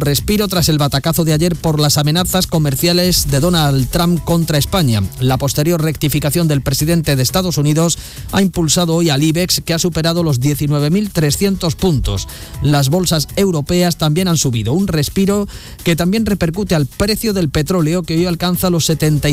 respiro tras el batacazo de ayer por las amenazas comerciales de Donald Trump contra España. La posterior rectificación del presidente de Estados Unidos ha impulsado hoy al IBEX, que ha superado los 19.300 puntos. Las bolsas europeas también han subido, un respiro que también repercute al precio del petróleo, que hoy alcanza los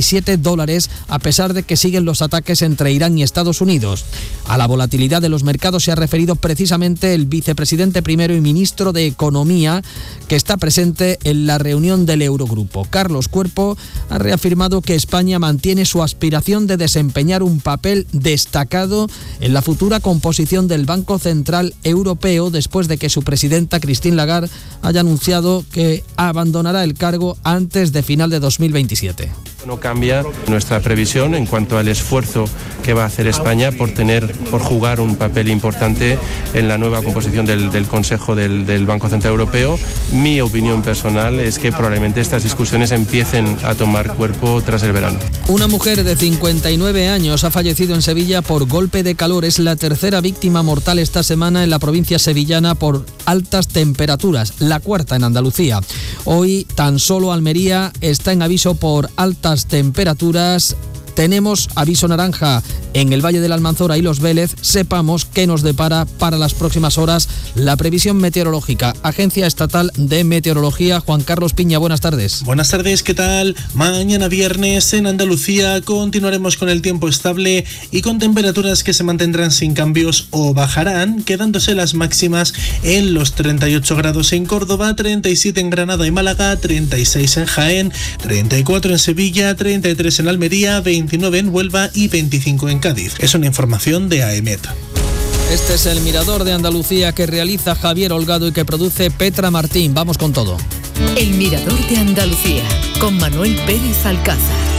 $77, a pesar de que siguen los ataques entre Irán y Estados Unidos. A la volatilidad de los mercados se ha referido precisamente el vicepresidente primero y ministro de Economía, que está presente en la reunión del Eurogrupo. Carlos Cuerpo ha reafirmado que España mantiene su aspiración de desempeñar un papel destacado en la futura composición del Banco Central Europeo, después de que su presidenta Christine Lagarde haya anunciado que abandonará el cargo antes de final de 2027. No cambia nuestra previsión en cuanto al esfuerzo que va a hacer España por jugar un papel importante en la nueva composición del Consejo del Banco Central Europeo. Mi opinión personal es que probablemente estas discusiones empiecen a tomar cuerpo tras el verano. Una mujer de 59 años ha fallecido en Sevilla por golpe de calor. Es la tercera víctima mortal esta semana en la provincia sevillana por altas temperaturas, la cuarta en Andalucía. Hoy tan solo Almería está en aviso por altas temperaturas. Tenemos aviso naranja en el Valle de la Almanzora y Los Vélez. Sepamos qué nos depara para las próximas horas la previsión meteorológica. Agencia Estatal de Meteorología, Juan Carlos Piña, buenas tardes. Buenas tardes, ¿qué tal? Mañana viernes en Andalucía continuaremos con el tiempo estable y con temperaturas que se mantendrán sin cambios o bajarán, quedándose las máximas en los 38 grados en Córdoba, 37 en Granada y Málaga, 36 en Jaén, 34 en Sevilla, 33 en Almería, 29 en Huelva y 25 en Cádiz. Es una información de AEMET. Este es el Mirador de Andalucía que realiza Javier Holgado y que produce Petra Martín. Vamos con todo. El Mirador de Andalucía, con Manuel Pérez Alcázar.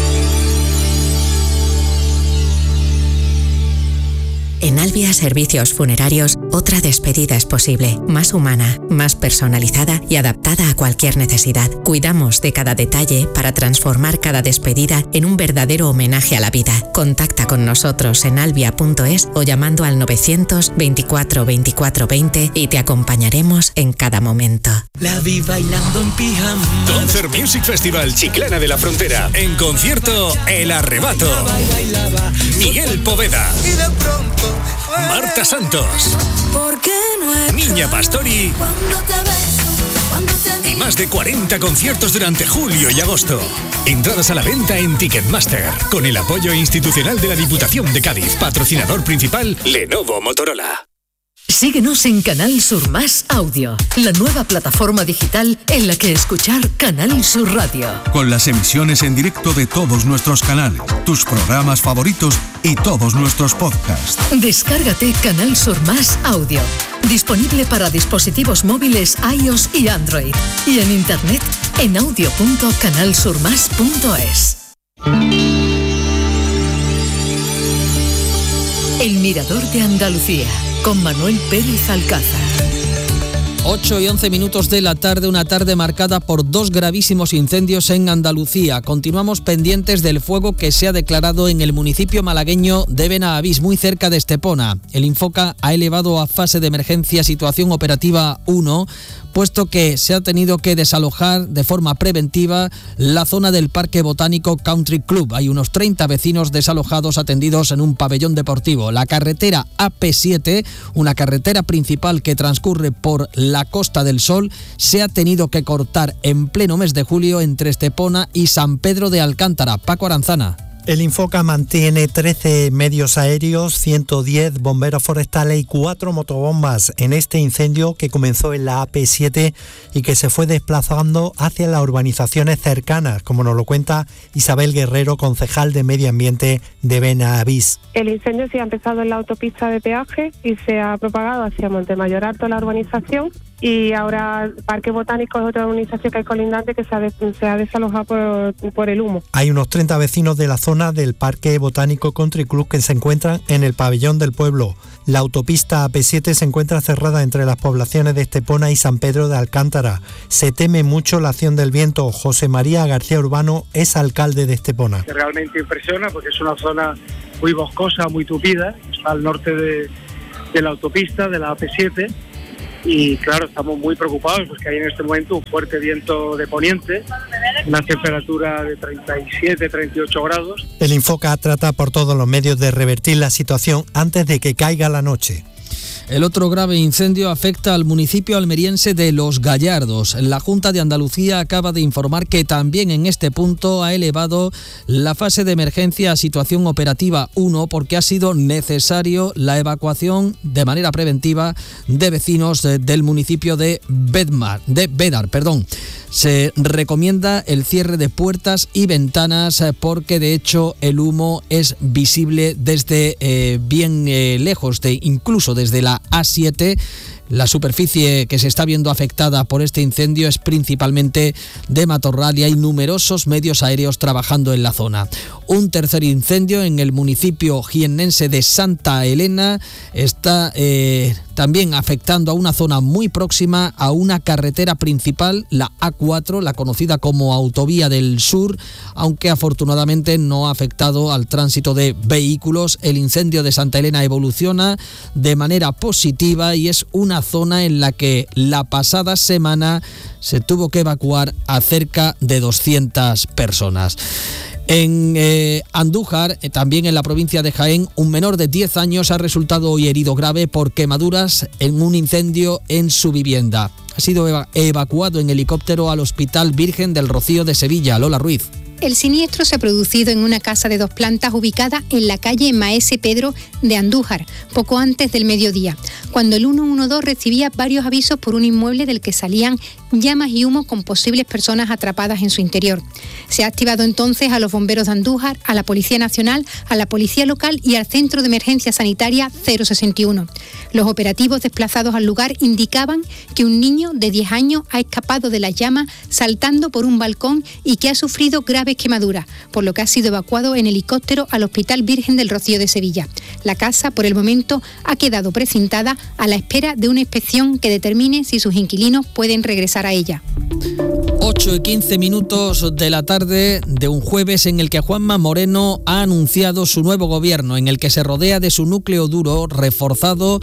En Albia Servicios Funerarios, otra despedida es posible, más humana, más personalizada y adaptada a cualquier necesidad. Cuidamos de cada detalle para transformar cada despedida en un verdadero homenaje a la vida. Contacta con nosotros en albia.es o llamando al 924 24 20 y te acompañaremos en cada momento. La vi bailando en pijama. Concert Music Festival Chiclana de la Frontera. En concierto, El Arrebato. Miguel Poveda. Y de pronto Marta Santos, Niña Pastori y más de 40 conciertos durante julio y agosto. Entradas a la venta en Ticketmaster, con el apoyo institucional de la Diputación de Cádiz. Patrocinador principal, Lenovo Motorola. Síguenos en Canal Sur Más Audio, la nueva plataforma digital en la que escuchar Canal Sur Radio. Con las emisiones en directo de todos nuestros canales, tus programas favoritos y todos nuestros podcasts. Descárgate Canal Sur Más Audio, disponible para dispositivos móviles iOS y Android, y en internet en audio.canalsurmas.es. El Mirador de Andalucía, con Manuel Pérez Alcázar. 8 y 11 minutos de la tarde, una tarde marcada por dos gravísimos incendios en Andalucía. Continuamos pendientes del fuego que se ha declarado en el municipio malagueño de Benavís, muy cerca de Estepona. El Infoca ha elevado a fase de emergencia situación operativa 1, puesto que se ha tenido que desalojar de forma preventiva la zona del Parque Botánico Country Club. Hay unos 30 vecinos desalojados atendidos en un pabellón deportivo. La carretera AP7, una carretera principal que transcurre por la Costa del Sol, se ha tenido que cortar en pleno mes de julio entre Estepona y San Pedro de Alcántara. Paco Aranzana. El Infoca mantiene 13 medios aéreos, 110 bomberos forestales y 4 motobombas en este incendio que comenzó en la AP7 y que se fue desplazando hacia las urbanizaciones cercanas, como nos lo cuenta Isabel Guerrero, concejal de Medio Ambiente de Benavís. El incendio se ha empezado en la autopista de peaje y se ha propagado hacia Montemayor Alto, la urbanización, y ahora el Parque Botánico es otra urbanización que hay colindante que se ha desalojado por el humo. Hay unos 30 vecinos de la zona del Parque Botánico Country Club que se encuentran en el pabellón del pueblo. La autopista AP7 se encuentra cerrada entre las poblaciones de Estepona y San Pedro de Alcántara. Se teme mucho la acción del viento. José María García Urbano es alcalde de Estepona. Realmente impresiona porque es una zona muy boscosa, muy tupida, está al norte de la autopista, de la AP7, y claro, estamos muy preocupados porque hay en este momento un fuerte viento de poniente, una temperatura de 37, 38 grados. El Infoca trata por todos los medios de revertir la situación antes de que caiga la noche. El otro grave incendio afecta al municipio almeriense de Los Gallardos. La Junta de Andalucía acaba de informar que también en este punto ha elevado la fase de emergencia a situación operativa 1 porque ha sido necesario la evacuación de manera preventiva de vecinos del municipio de Bédar. Se recomienda el cierre de puertas y ventanas porque de hecho el humo es visible desde bien lejos, incluso desde la A7. La superficie que se está viendo afectada por este incendio es principalmente de matorral y hay numerosos medios aéreos trabajando en la zona. Un tercer incendio en el municipio jiennense de Santa Elena está también afectando a una zona muy próxima a una carretera principal, la A4, la conocida como Autovía del Sur, aunque afortunadamente no ha afectado al tránsito de vehículos. El incendio de Santa Elena evoluciona de manera positiva y es una zona en la que la pasada semana se tuvo que evacuar a cerca de 200 personas. En Andújar, también en la provincia de Jaén, un menor de 10 años ha resultado hoy herido grave por quemaduras en un incendio en su vivienda. Ha sido evacuado en helicóptero al Hospital Virgen del Rocío de Sevilla. Lola Ruiz. El siniestro se ha producido en una casa de 2 plantas ubicada en la calle Maese Pedro de Andújar, poco antes del mediodía, cuando el 112 recibía varios avisos por un inmueble del que salían llamas y humo con posibles personas atrapadas en su interior. Se ha activado entonces a los bomberos de Andújar, a la Policía Nacional, a la Policía Local y al Centro de Emergencia Sanitaria 061. Los operativos desplazados al lugar indicaban que un niño de 10 años ha escapado de las llamas saltando por un balcón y que ha sufrido graves quemaduras, por lo que ha sido evacuado en helicóptero al Hospital Virgen del Rocío de Sevilla. La casa, por el momento, ha quedado precintada a la espera de una inspección que determine si sus inquilinos pueden regresar a ella. 8:15 de la tarde de un jueves en el que Juanma Moreno ha anunciado su nuevo gobierno, en el que se rodea de su núcleo duro reforzado,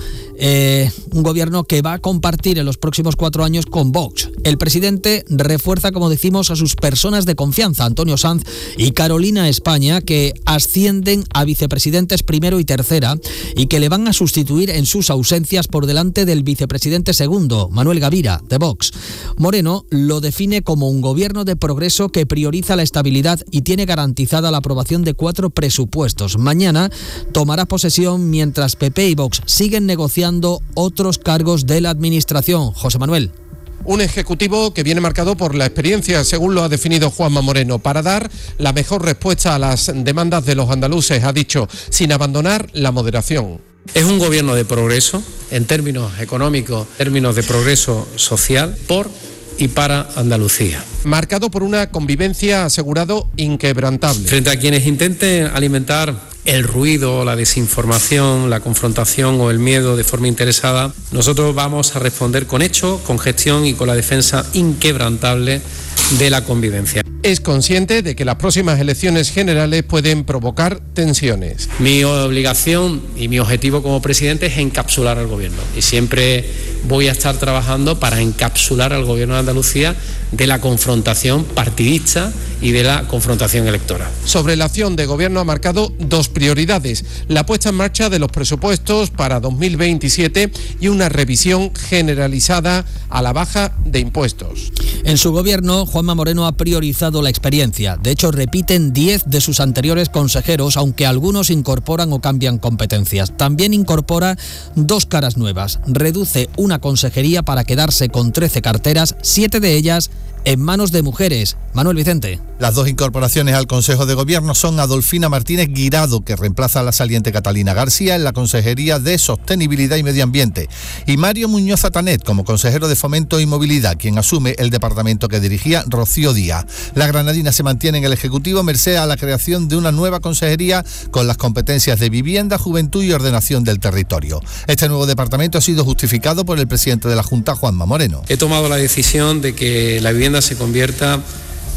un gobierno que va a compartir en los próximos 4 años con Vox. El presidente refuerza, como decimos, a sus personas de confianza, Antonio Sanz y Carolina España, que ascienden a vicepresidentes primero y tercera y que le van a sustituir en sus ausencias por delante del vicepresidente segundo, Manuel Gavira, de Vox. Moreno lo define como un gobierno de progreso que prioriza la estabilidad y tiene garantizada la aprobación de 4 presupuestos. Mañana tomará posesión mientras PP y Vox siguen negociando otros cargos de la administración. José Manuel. Un ejecutivo que viene marcado por la experiencia, según lo ha definido Juanma Moreno, para dar la mejor respuesta a las demandas de los andaluces, ha dicho, sin abandonar la moderación. Es un gobierno de progreso en términos económicos, en términos de progreso social, por y para Andalucía. Marcado por una convivencia, asegurado, inquebrantable. Frente a quienes intenten alimentar el ruido, la desinformación, la confrontación o el miedo de forma interesada, nosotros vamos a responder con hechos, con gestión y con la defensa inquebrantable de la convivencia. Es consciente de que las próximas elecciones generales pueden provocar tensiones. Mi obligación y mi objetivo como presidente es encapsular al gobierno y siempre voy a estar trabajando para encapsular al gobierno de Andalucía de la confrontación partidista y de la confrontación electoral. Sobre la acción de gobierno ha marcado 2 prioridades: la puesta en marcha de los presupuestos para 2027 y una revisión generalizada a la baja de impuestos. En su gobierno, Juanma Moreno ha priorizado la experiencia. De hecho, repiten 10 de sus anteriores consejeros, aunque algunos incorporan o cambian competencias. También incorpora 2 caras nuevas. Reduce una consejería para quedarse con 13 carteras, 7 de ellas en manos de mujeres. Manuel Vicente. Las 2 incorporaciones al Consejo de Gobierno son Adolfina Martínez Guirado, que reemplaza a la saliente Catalina García en la Consejería de Sostenibilidad y Medio Ambiente, y Mario Muñoz Atanet como consejero de Fomento y Movilidad, quien asume el departamento que dirigía Rocío Díaz. La granadina se mantiene en el Ejecutivo merced a la creación de una nueva consejería con las competencias de Vivienda, Juventud y Ordenación del Territorio. Este nuevo departamento ha sido justificado por el presidente de la Junta, Juanma Moreno. He tomado la decisión de que la vivienda se convierta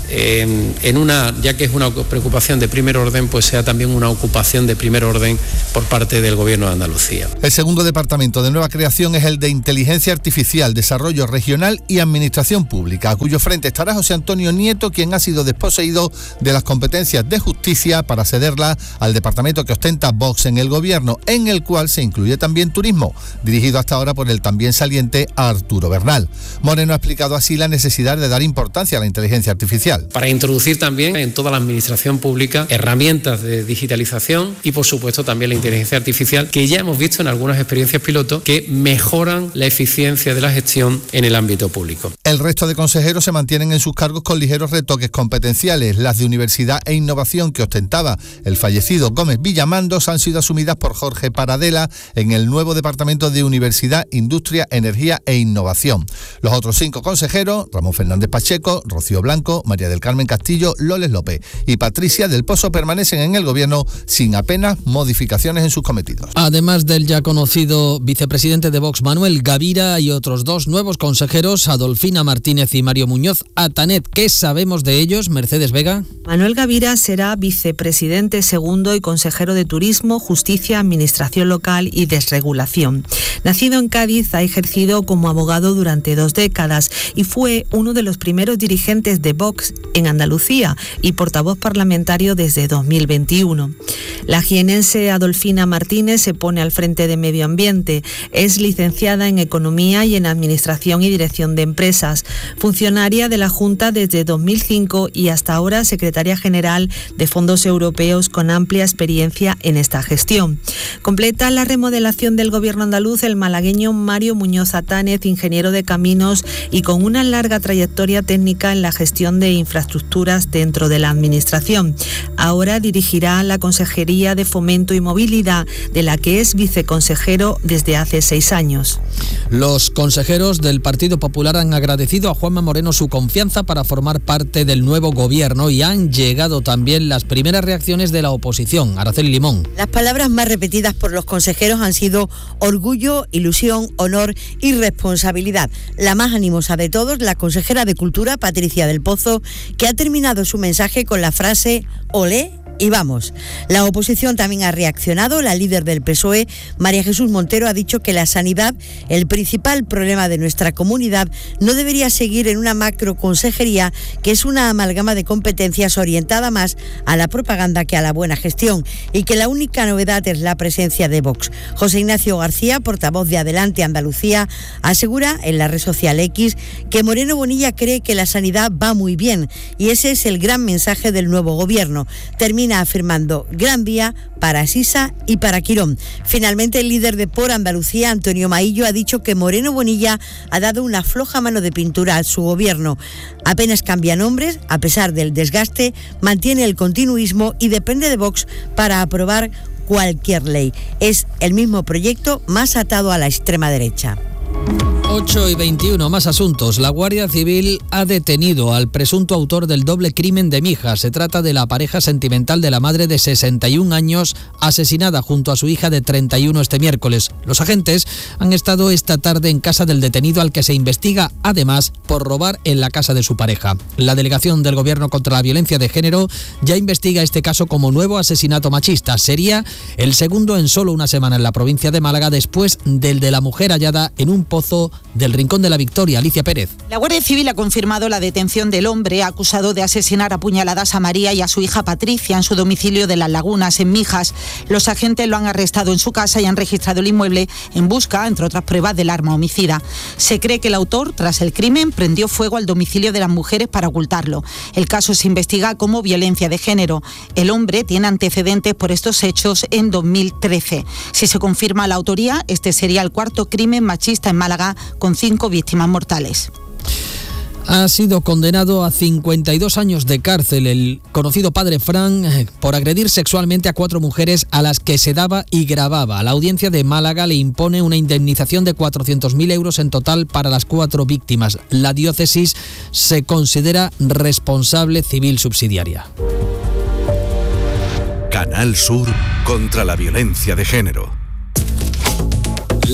ya que es una preocupación de primer orden, pues sea también una ocupación de primer orden por parte del Gobierno de Andalucía. El segundo departamento de nueva creación es el de Inteligencia Artificial, Desarrollo Regional y Administración Pública, a cuyo frente estará José Antonio Nieto, quien ha sido desposeído de las competencias de justicia para cederla al departamento que ostenta Vox en el Gobierno, en el cual se incluye también turismo, dirigido hasta ahora por el también saliente Arturo Bernal. Moreno ha explicado así la necesidad de dar importancia a la inteligencia artificial. Para introducir también en toda la administración pública herramientas de digitalización y, por supuesto, también la inteligencia artificial, que ya hemos visto en algunas experiencias piloto que mejoran la eficiencia de la gestión en el ámbito público. El resto de consejeros se mantienen en sus cargos con ligeros retoques competenciales. Las de Universidad e Innovación que ostentaba el fallecido Gómez Villamandos han sido asumidas por Jorge Paradela en el nuevo Departamento de Universidad, Industria, Energía e Innovación. Los otros 5 consejeros, Ramón Fernández Pacheco, Rocío Blanco, María del Carmen Castillo, Loles López y Patricia del Pozo, permanecen en el Gobierno sin apenas modificaciones en sus cometidos. Además del ya conocido vicepresidente de Vox, Manuel Gavira, y otros 2 nuevos consejeros, Adolfina Martínez y Mario Muñoz Atanet. ¿Qué sabemos de ellos, Mercedes Vega? Manuel Gavira será vicepresidente segundo y consejero de Turismo, Justicia, Administración Local y Desregulación. Nacido en Cádiz, ha ejercido como abogado durante 2 décadas y fue uno de los primeros dirigentes de Vox en Andalucía y portavoz parlamentario desde 2021. La jienense Adolfina Martínez se pone al frente de Medio Ambiente. Es licenciada en Economía y en Administración y Dirección de Empresas, funcionaria de la Junta desde 2005 y hasta ahora secretaria general de Fondos Europeos con amplia experiencia en esta gestión. Completa la remodelación del Gobierno andaluz el malagueño Mario Muñoz Atanet, ingeniero de caminos y con una larga trayectoria técnica en la gestión de infraestructuras dentro de la Administración. Ahora dirigirá la Consejería de Fomento y Movilidad, de la que es viceconsejero desde hace 6 años. Los consejeros del Partido Popular han agradecido a Juanma Moreno su confianza para formar parte del nuevo Gobierno y han llegado también las primeras reacciones de la oposición. Araceli Limón. Las palabras más repetidas por los consejeros han sido orgullo, ilusión, honor y responsabilidad. La más animosa de todos, la consejera de Cultura, Patricia del Pozo, que ha terminado su mensaje con la frase «Olé». Y vamos, la oposición también ha reaccionado. La líder del PSOE, María Jesús Montero, ha dicho que la sanidad, el principal problema de nuestra comunidad, no debería seguir en una macroconsejería que es una amalgama de competencias orientada más a la propaganda que a la buena gestión y que la única novedad es la presencia de Vox. José Ignacio García, portavoz de Adelante Andalucía, asegura en la red social X que Moreno Bonilla cree que la sanidad va muy bien y ese es el gran mensaje del nuevo gobierno. Termina afirmando gran día para Sisa y para Quirón. Finalmente, el líder de Por Andalucía, Antonio Maillo, ha dicho que Moreno Bonilla ha dado una floja mano de pintura a su gobierno. Apenas cambia nombres, a pesar del desgaste, mantiene el continuismo y depende de Vox para aprobar cualquier ley. Es el mismo proyecto más atado a la extrema derecha. 8:21, más asuntos. La Guardia Civil ha detenido al presunto autor del doble crimen de Mijas. Se trata de la pareja sentimental de la madre de 61 años, asesinada junto a su hija de 31 este miércoles. Los agentes han estado esta tarde en casa del detenido, al que se investiga además por robar en la casa de su pareja. La Delegación del Gobierno contra la Violencia de Género ya investiga este caso como nuevo asesinato machista. Sería el segundo en solo una semana en la provincia de Málaga, después del de la mujer hallada en un pozo del Rincón de la Victoria. Alicia Pérez. La Guardia Civil ha confirmado la detención del hombre acusado de asesinar a puñaladas a María y a su hija Patricia en su domicilio de Las Lagunas, en Mijas. Los agentes lo han arrestado en su casa y han registrado el inmueble en busca, entre otras pruebas, del arma homicida. Se cree que el autor, tras el crimen, prendió fuego al domicilio de las mujeres para ocultarlo. El caso se investiga como violencia de género. El hombre tiene antecedentes por estos hechos en 2013. Si se confirma la autoría, este sería el cuarto crimen machista en Málaga, con 5 víctimas mortales. Ha sido condenado a 52 años de cárcel el conocido padre Fran por agredir sexualmente a 4 mujeres a las que sedaba y grababa. La audiencia de Málaga le impone una indemnización de 400.000 euros en total para las 4 víctimas. La diócesis se considera responsable civil subsidiaria. Canal Sur contra la violencia de género.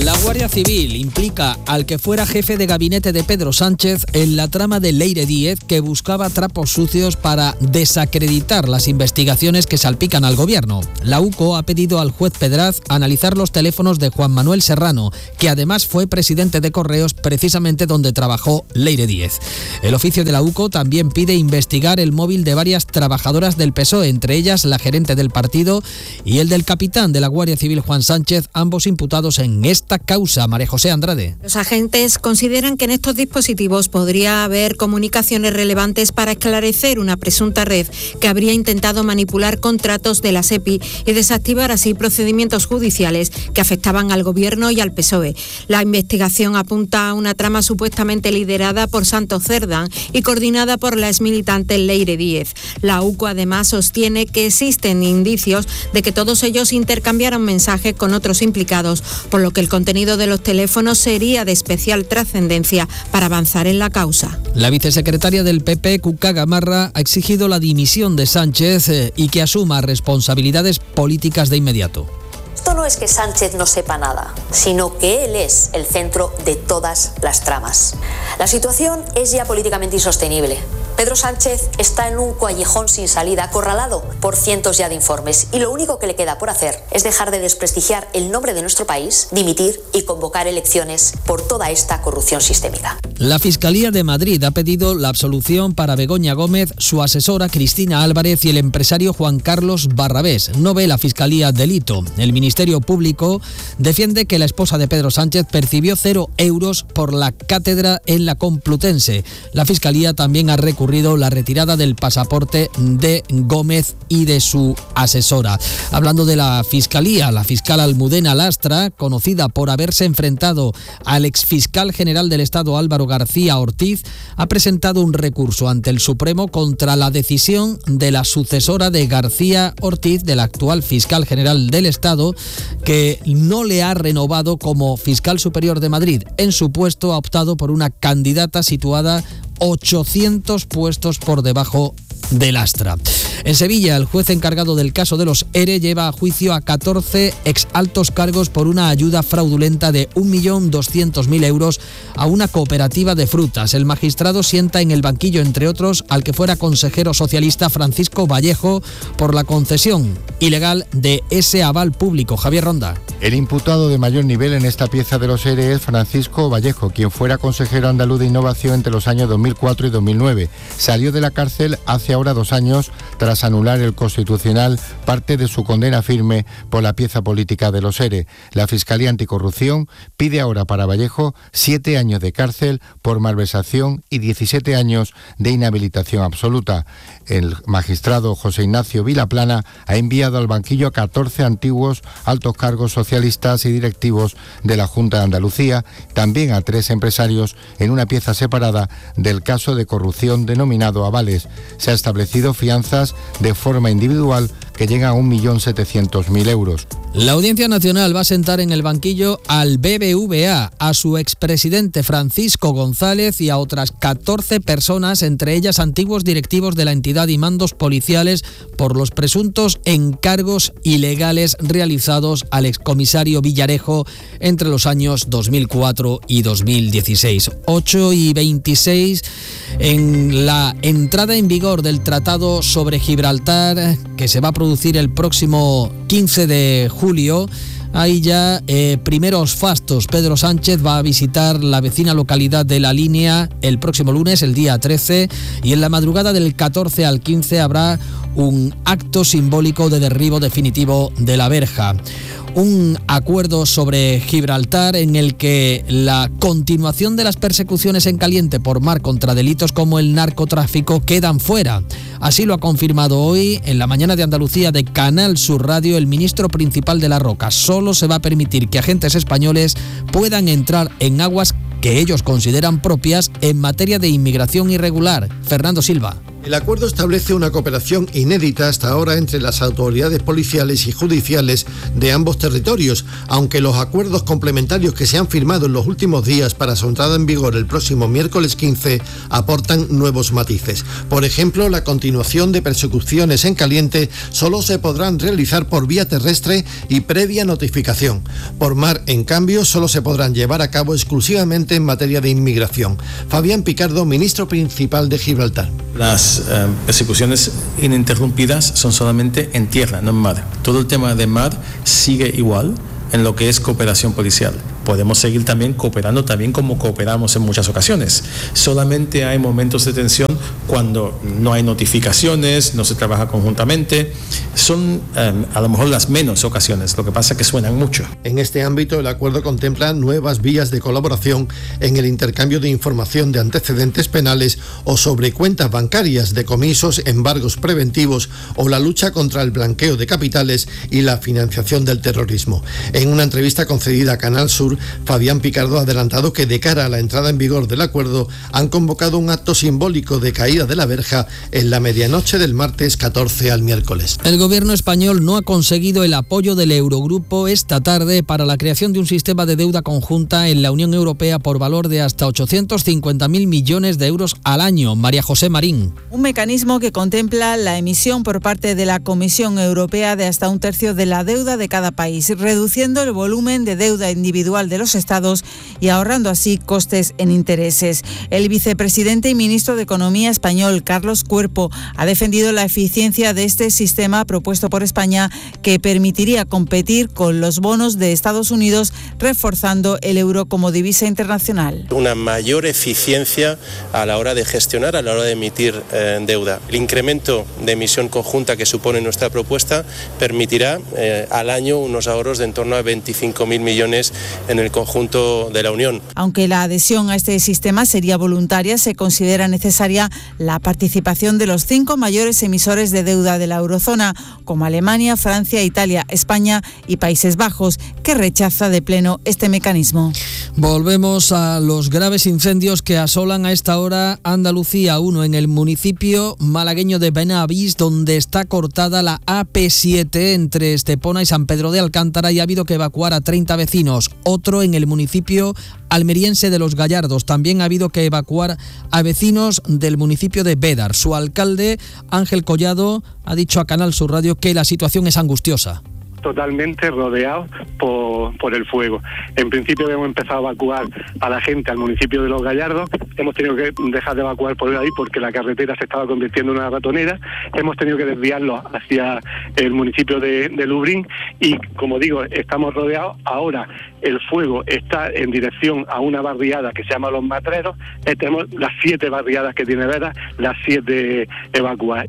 La Guardia Civil implica al que fuera jefe de gabinete de Pedro Sánchez en la trama de Leire Díez, que buscaba trapos sucios para desacreditar las investigaciones que salpican al gobierno. La UCO ha pedido al juez Pedraz analizar los teléfonos de Juan Manuel Serrano, que además fue presidente de Correos, precisamente donde trabajó Leire Díez. El oficio de la UCO también pide investigar el móvil de varias trabajadoras del PSOE, entre ellas la gerente del partido y el del capitán de la Guardia Civil, Juan Sánchez, ambos imputados en esta causa. María José Andrade. Los agentes consideran que en estos dispositivos podría haber comunicaciones relevantes para esclarecer una presunta red que habría intentado manipular contratos de la SEPI y desactivar así procedimientos judiciales que afectaban al Gobierno y al PSOE. La investigación apunta a una trama supuestamente liderada por Santos Cerdán y coordinada por la exmilitante Leire Díez. La UCO además sostiene que existen indicios de que todos ellos intercambiaron mensajes con otros implicados, por lo que el contenido de los teléfonos sería de especial trascendencia para avanzar en la causa. La vicesecretaria del PP, Cuca Gamarra, ha exigido la dimisión de Sánchez y que asuma responsabilidades políticas de inmediato. Esto no es que Sánchez no sepa nada, sino que él es el centro de todas las tramas. La situación es ya políticamente insostenible. Pedro Sánchez está en un callejón sin salida, acorralado por cientos ya de informes, y lo único que le queda por hacer es dejar de desprestigiar el nombre de nuestro país, dimitir y convocar elecciones por toda esta corrupción sistémica. La Fiscalía de Madrid ha pedido la absolución para Begoña Gómez, su asesora Cristina Álvarez y el empresario Juan Carlos Barrabés. No ve la Fiscalía delito. El Ministerio Público defiende que la esposa de Pedro Sánchez percibió 0 euros por la cátedra en la Complutense. La Fiscalía también ha recurrido la retirada del pasaporte de Gómez y de su asesora. Hablando de la Fiscalía, la fiscal Almudena Lastra, conocida por haberse enfrentado al exfiscal general del Estado Álvaro García Ortiz, ha presentado un recurso ante el Supremo contra la decisión de la sucesora de García Ortiz, del actual fiscal general del Estado, que no le ha renovado como fiscal superior de Madrid. En su puesto ha optado por una candidata situada 800 puestos por debajo de Lastra. En Sevilla, el juez encargado del caso de los ERE lleva a juicio a 14 exaltos cargos por una ayuda fraudulenta de 1.200.000 euros a una cooperativa de frutas. El magistrado sienta en el banquillo, entre otros, al que fuera consejero socialista Francisco Vallejo por la concesión ilegal de ese aval público. Javier Ronda. El imputado de mayor nivel en esta pieza de los ERE es Francisco Vallejo, quien fuera consejero andaluz de innovación entre los años 2004 y 2009. Salió de la cárcel hace ahora 2 años tras anular el Constitucional parte de su condena firme por la pieza política de los ERE. La Fiscalía Anticorrupción pide ahora para Vallejo 7 años de cárcel por malversación y 17 años de inhabilitación absoluta. El magistrado José Ignacio Vilaplana ha enviado al banquillo a 14 antiguos altos cargos socialistas y directivos de la Junta de Andalucía, también a 3 empresarios en una pieza separada del caso de corrupción denominado avales. Se ha establecido fianzas de forma individual que llegan a 1.700.000 euros. La Audiencia Nacional va a sentar en el banquillo al BBVA, a su expresidente Francisco González y a otras 14 personas, entre ellas antiguos directivos de la entidad y mandos policiales, por los presuntos encargos ilegales realizados al excomisario Villarejo entre los años 2004 y 2016. 8:26 en la entrada en vigor del Tratado sobre Gibraltar, que se va a producir el próximo 15 de julio. Hay ya primeros fastos. Pedro Sánchez va a visitar la vecina localidad de La Línea el próximo lunes, el día 13, y en la madrugada del 14 al 15 habrá un acto simbólico de derribo definitivo de la verja. Un acuerdo sobre Gibraltar en el que la continuación de las persecuciones en caliente por mar contra delitos como el narcotráfico quedan fuera. Así lo ha confirmado hoy en la mañana de Andalucía de Canal Sur Radio el ministro principal de la Roca. Solo se va a permitir que agentes españoles puedan entrar en aguas que ellos consideran propias en materia de inmigración irregular. Fernando Silva. El acuerdo establece una cooperación inédita hasta ahora entre las autoridades policiales y judiciales de ambos territorios, aunque los acuerdos complementarios que se han firmado en los últimos días para su entrada en vigor el próximo miércoles 15 aportan nuevos matices. Por ejemplo, la continuación de persecuciones en caliente solo se podrán realizar por vía terrestre y previa notificación. Por mar, en cambio, solo se podrán llevar a cabo exclusivamente en materia de inmigración. Fabián Picardo, ministro principal de Gibraltar. Las persecuciones ininterrumpidas son solamente en tierra, no en mar. Todo el tema de mar sigue igual en lo que es cooperación policial. Podemos seguir también cooperando como cooperamos en muchas ocasiones. Solamente hay momentos de tensión cuando no hay notificaciones, no se trabaja conjuntamente. Son a lo mejor las menos ocasiones, lo que pasa es que suenan mucho. En este ámbito, el acuerdo contempla nuevas vías de colaboración en el intercambio de información de antecedentes penales o sobre cuentas bancarias, decomisos, embargos preventivos o la lucha contra el blanqueo de capitales y la financiación del terrorismo. En una entrevista concedida a Canal Sur, Fabián Picardo ha adelantado que de cara a la entrada en vigor del acuerdo han convocado un acto simbólico de caída de la verja en la medianoche del martes 14 al miércoles. El gobierno español no ha conseguido el apoyo del Eurogrupo esta tarde para la creación de un sistema de deuda conjunta en la Unión Europea por valor de hasta 850.000 millones de euros al año. María José Marín. Un mecanismo que contempla la emisión por parte de la Comisión Europea de hasta un tercio de la deuda de cada país, reduciendo el volumen de deuda individual de los estados y ahorrando así costes en intereses. El vicepresidente y ministro de Economía español, Carlos Cuerpo, ha defendido la eficiencia de este sistema propuesto por España, que permitiría competir con los bonos de Estados Unidos, reforzando el euro como divisa internacional. Una mayor eficiencia a la hora de gestionar, a la hora de emitir deuda. El incremento de emisión conjunta que supone nuestra propuesta permitirá al año unos ahorros de en torno a 25.000 millones en el conjunto de la Unión. Aunque la adhesión a este sistema sería voluntaria, se considera necesaria la participación de los 5 mayores emisores de deuda de la eurozona, como Alemania, Francia, Italia, España y Países Bajos, que rechaza de pleno este mecanismo. Volvemos a los graves incendios que asolan a esta hora Andalucía. Uno en el municipio malagueño de Benavís, donde está cortada la AP7 entre Estepona y San Pedro de Alcántara y ha habido que evacuar a 30 vecinos. Otro en el municipio almeriense de Los Gallardos. También ha habido que evacuar a vecinos del municipio de Bédar. Su alcalde, Ángel Collado, ha dicho a Canal Sur Radio que la situación es angustiosa. Totalmente rodeados por el fuego. En principio hemos empezado a evacuar a la gente al municipio de Los Gallardos. Hemos tenido que dejar de evacuar por ahí porque la carretera se estaba convirtiendo en una ratonera. Hemos tenido que desviarlos hacia el municipio de Lubrín y, como digo, estamos rodeados. Ahora el fuego está en dirección a una barriada que se llama Los Matreros. Tenemos las 7 barriadas que tiene Vera, las 7 evacuadas.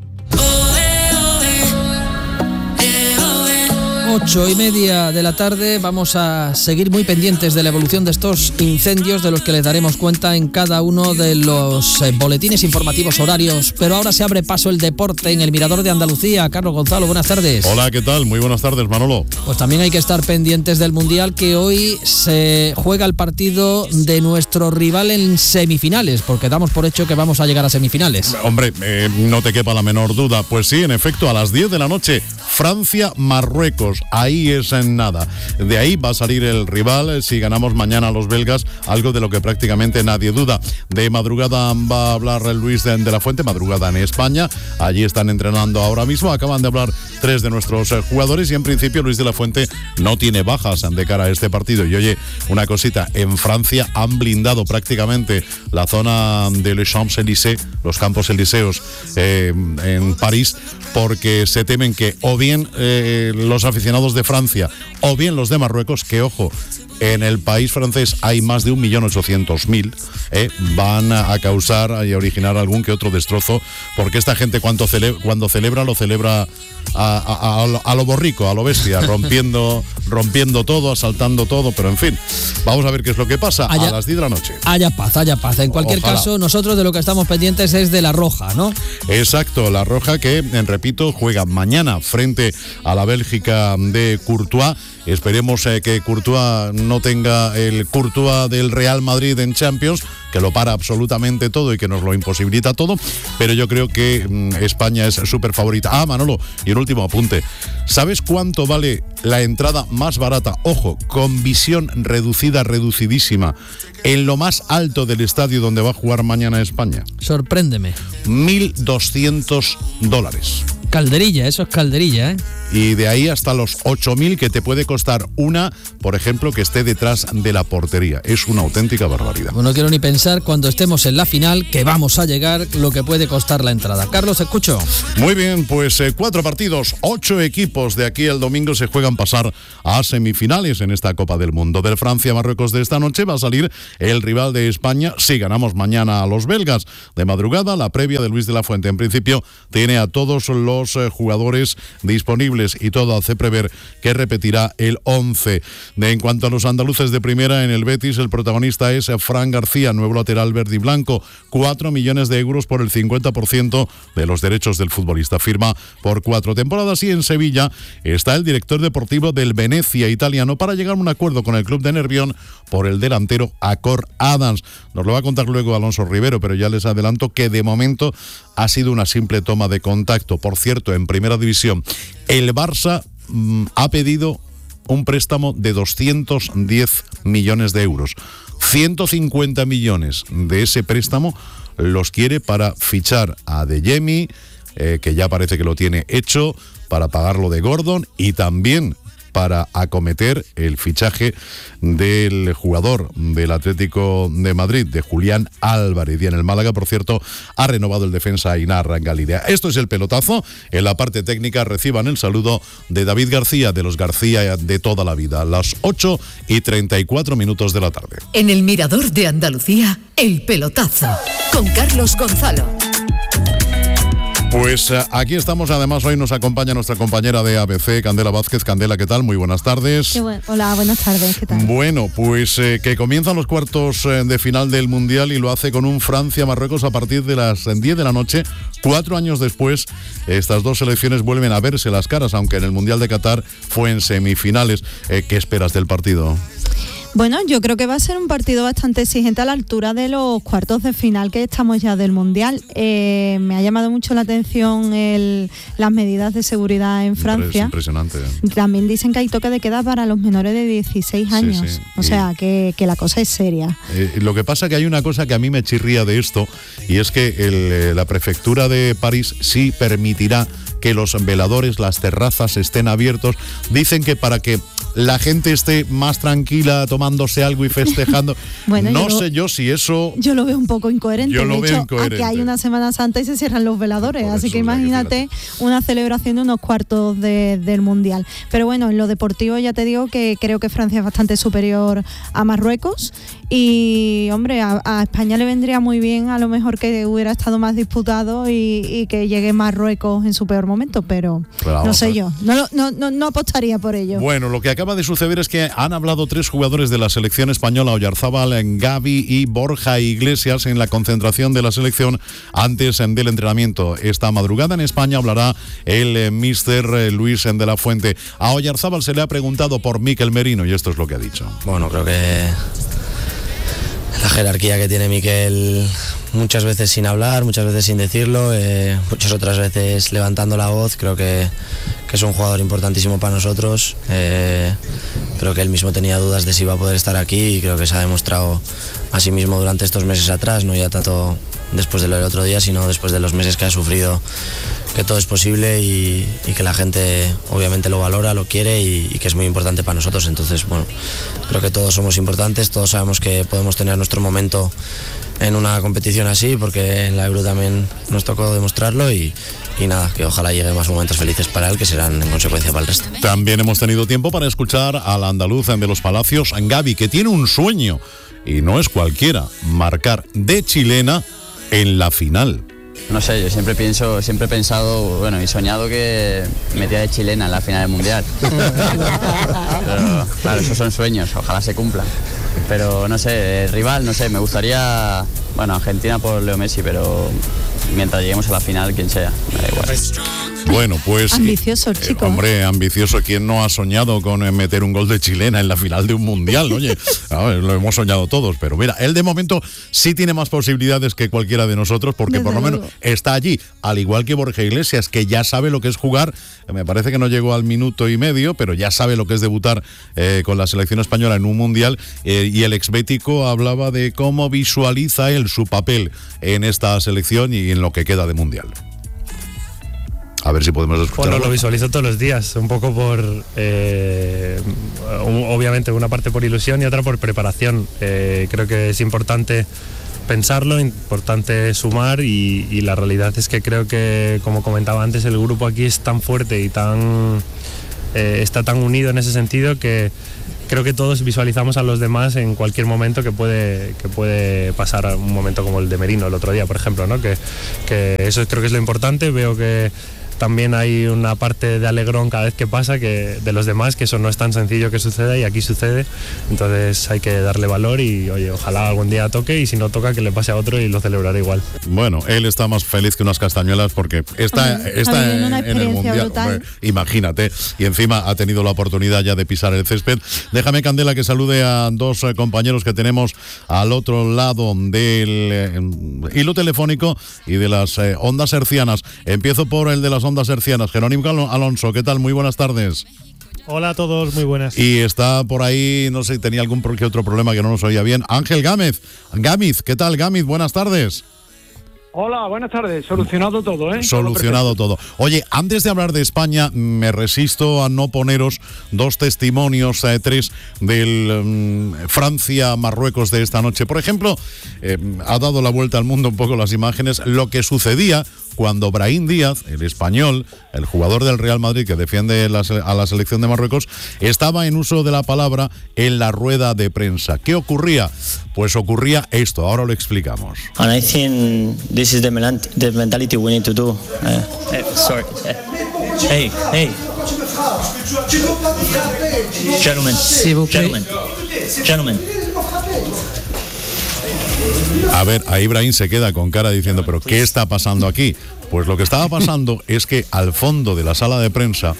8:30 de la tarde, vamos a seguir muy pendientes de la evolución de estos incendios, de los que les daremos cuenta en cada uno de los boletines informativos horarios. Pero ahora se abre paso el deporte en el Mirador de Andalucía. Carlos Gonzalo, buenas tardes. Hola, ¿qué tal? Muy buenas tardes, Manolo. Pues también hay que estar pendientes del Mundial, que hoy se juega el partido de nuestro rival en semifinales, porque damos por hecho que vamos a llegar a semifinales. Hombre, no te quepa la menor duda. Pues sí, en efecto, a las 10 de la noche, Francia-Marruecos. Ahí es en nada. De ahí va a salir el rival si ganamos mañana a los belgas, algo de lo que prácticamente nadie duda. De madrugada va a hablar Luis de la Fuente, madrugada en España. Allí están entrenando ahora mismo. Acaban de hablar 3 de nuestros jugadores y en principio Luis de la Fuente no tiene bajas de cara a este partido. Y oye, una cosita, en Francia han blindado prácticamente la zona de Les Champs-Élysées, los Campos Elíseos en París, porque se temen que o bien los aficionados de Francia o bien los de Marruecos, que ojo, en el país francés hay más de 1.800.000, van a causar y a originar algún que otro destrozo, porque esta gente cuando celebra, lo celebra a lo borrico, a lo bestia, rompiendo todo, asaltando todo, pero en fin, vamos a ver qué es lo que pasa a las 10 de la noche. Haya paz. En cualquier caso, nosotros de lo que estamos pendientes es de la Roja, ¿no? Exacto, la Roja que, repito, juega mañana frente a la Bélgica de Courtois Esperemos que Courtois no tenga el Courtois del Real Madrid en Champions, que lo para absolutamente todo y que nos lo imposibilita todo, pero yo creo que España es súper favorita. Manolo, y un último apunte. ¿Sabes cuánto vale la entrada más barata? Ojo, con visión reducidísima, en lo más alto del estadio donde va a jugar mañana España. Sorpréndeme. $1.200. Calderilla, eso es calderilla, ¿eh? Y de ahí hasta los 8.000 que te puede costar una, por ejemplo, que esté detrás de la portería. Es una auténtica barbaridad. No quiero ni pensar cuando estemos en la final, que vamos a llegar, lo que puede costar la entrada. Carlos, te escucho. Muy bien, pues 4 partidos, 8 equipos de aquí al domingo se juegan pasar a semifinales en esta Copa del Mundo. Del Francia-Marruecos de esta noche va a salir el rival de España si ganamos mañana a los belgas. De madrugada, la previa de Luis de la Fuente. En principio, tiene a todos los jugadores disponibles y todo hace prever que repetirá el 11. En cuanto a los andaluces de primera, en el Betis el protagonista es Fran García, nuevo lateral verde y blanco, 4 millones de euros por el 50% de los derechos del futbolista. Firma por 4 temporadas. Y en Sevilla está el director deportivo del Venecia italiano para llegar a un acuerdo con el club de Nervión por el delantero Acor Adams. Nos lo va a contar luego Alonso Rivero, pero ya les adelanto que de momento ha sido una simple toma de contacto. Por cierto, en Primera División, el Barça ha pedido un préstamo de 210 millones de euros. 150 millones de ese préstamo los quiere para fichar a Adeyemi, que ya parece que lo tiene hecho, para pagar lo de Gordon y también para acometer el fichaje del jugador del Atlético de Madrid, de Julián Álvarez. Y en el Málaga, por cierto, ha renovado el defensa Ainar Galilea. Esto es el pelotazo. En la parte técnica reciban el saludo de David García, de los García de toda la vida, a las 8:34 de la tarde. En el Mirador de Andalucía, el pelotazo, con Carlos Gonzalo. Pues aquí estamos. Además, hoy nos acompaña nuestra compañera de ABC, Candela Vázquez. Candela, ¿qué tal? Muy buenas tardes. Hola, buenas tardes, ¿qué tal? Bueno, pues que comienzan los cuartos de final del Mundial y lo hace con un Francia-Marruecos a partir de las 10 de la noche. 4 años después, estas dos selecciones vuelven a verse las caras, aunque en el Mundial de Qatar fue en semifinales. ¿Qué esperas del partido? Bueno, yo creo que va a ser un partido bastante exigente a la altura de los cuartos de final que estamos ya del Mundial. Me ha llamado mucho la atención las medidas de seguridad en Francia. Impresionante. También dicen que hay toque de queda para los menores de 16 años. Sí. O sea, que la cosa es seria. Lo que pasa que hay una cosa que a mí me chirría de esto, y es que la prefectura de París sí permitirá que los veladores, las terrazas estén abiertos. Dicen que para que la gente esté más tranquila tomándose algo y festejando. Bueno, no sé yo si eso... Yo lo veo un poco incoherente. Yo lo veo incoherente. Aquí hay una Semana Santa y se cierran los veladores, así que imagínate una celebración de unos cuartos del Mundial. Pero bueno, en lo deportivo ya te digo que creo que Francia es bastante superior a Marruecos y, hombre, a España le vendría muy bien a lo mejor que hubiera estado más disputado y que llegue Marruecos en su peor momento, pero no sé yo. No apostaría por ello. Bueno, lo que acaba de suceder es que han hablado 3 jugadores de la selección española, Oyarzábal, Gavi y Borja Iglesias, en la concentración de la selección antes del entrenamiento. Esta madrugada en España hablará el míster Luis de la Fuente. A Oyarzábal se le ha preguntado por Mikel Merino y esto es lo que ha dicho. Bueno, creo que la jerarquía que tiene Mikel, muchas veces sin hablar, muchas veces sin decirlo, muchas otras veces levantando la voz. Creo que es un jugador importantísimo para nosotros. Creo que él mismo tenía dudas de si iba a poder estar aquí y creo que se ha demostrado a sí mismo durante estos meses atrás, no ya tanto después de lo del otro día, sino después de los meses que ha sufrido, que todo es posible y que la gente obviamente lo valora, lo quiere y que es muy importante para nosotros. Entonces, bueno, creo que todos somos importantes, todos sabemos que podemos tener nuestro momento en una competición así, porque en la Euro también nos tocó demostrarlo y nada, que ojalá llegue más momentos felices para él, que serán en consecuencia para el resto. También hemos tenido tiempo para escuchar al andaluz de los Palacios, Gavi, que tiene un sueño, y no es cualquiera, marcar de chilena en la final. No sé, yo siempre he pensado, bueno, y soñado que metía de chilena en la final del Mundial. Pero, claro, esos son sueños, ojalá se cumplan. Pero no sé, rival, no sé, me gustaría, bueno, Argentina por Leo Messi, pero mientras lleguemos a la final, quien sea, me da igual. Bueno, pues... ambicioso el chico. Hombre, ambicioso. ¿Quién no ha soñado con meter un gol de chilena en la final de un mundial? Oye, lo hemos soñado todos, pero mira, él de momento sí tiene más posibilidades que cualquiera de nosotros, porque Desde por lo menos luego. está allí, al igual que Borja Iglesias, que ya sabe lo que es jugar. Me parece que no llegó al minuto y medio, pero ya sabe lo que es debutar con la selección española en un mundial, y el exbético hablaba de cómo visualiza él su papel en esta selección y en lo que queda de mundial. A ver si podemos escucharlo. Bueno, lo visualizo todos los días, un poco por, obviamente, una parte por ilusión y otra por preparación. Creo que es importante pensarlo, importante sumar, y la realidad es que creo que, como comentaba antes, el grupo aquí es tan fuerte y está tan unido en ese sentido que creo que todos visualizamos a los demás en cualquier momento que puede pasar un momento como el de Merino el otro día, por ejemplo, ¿no? Que eso creo que es lo importante. Veo que también hay una parte de alegrón cada vez que pasa, que de los demás, que eso no es tan sencillo que suceda, y aquí sucede. Entonces hay que darle valor y, oye, ojalá algún día toque, y si no toca, que le pase a otro y lo celebraré igual. Bueno, él está más feliz que unas castañuelas porque está en el mundial. Hombre, imagínate, y encima ha tenido la oportunidad ya de pisar el césped. Déjame, Candela, que salude a dos compañeros que tenemos al otro lado del hilo telefónico y de las ondas hercianas. Empiezo por el de las ondas hercianas. Jerónimo Alonso, ¿qué tal? Muy buenas tardes. Hola a todos, muy buenas. Y está por ahí, no sé, tenía algún que otro problema que no nos oía bien, Ángel Gámez. Gámez, ¿qué tal, Gámez? Buenas tardes. Hola, buenas tardes. Solucionado todo, ¿eh? Solucionado todo. Oye, antes de hablar de España, me resisto a no poneros dos testimonios, tres, del Francia-Marruecos de esta noche. Por ejemplo, ha dado la vuelta al mundo un poco las imágenes, lo que sucedía cuando Brahim Díaz, el español, el jugador del Real Madrid que defiende a la selección de Marruecos, estaba en uso de la palabra en la rueda de prensa. ¿Qué ocurría? Pues ocurría esto, ahora lo explicamos. And I think this is the mentality we need to do. Sorry. Hey. Gentlemen. A ver, ahí Brahim se queda con cara diciendo, ¿pero qué está pasando aquí? Pues lo que estaba pasando es que al fondo de la sala de prensa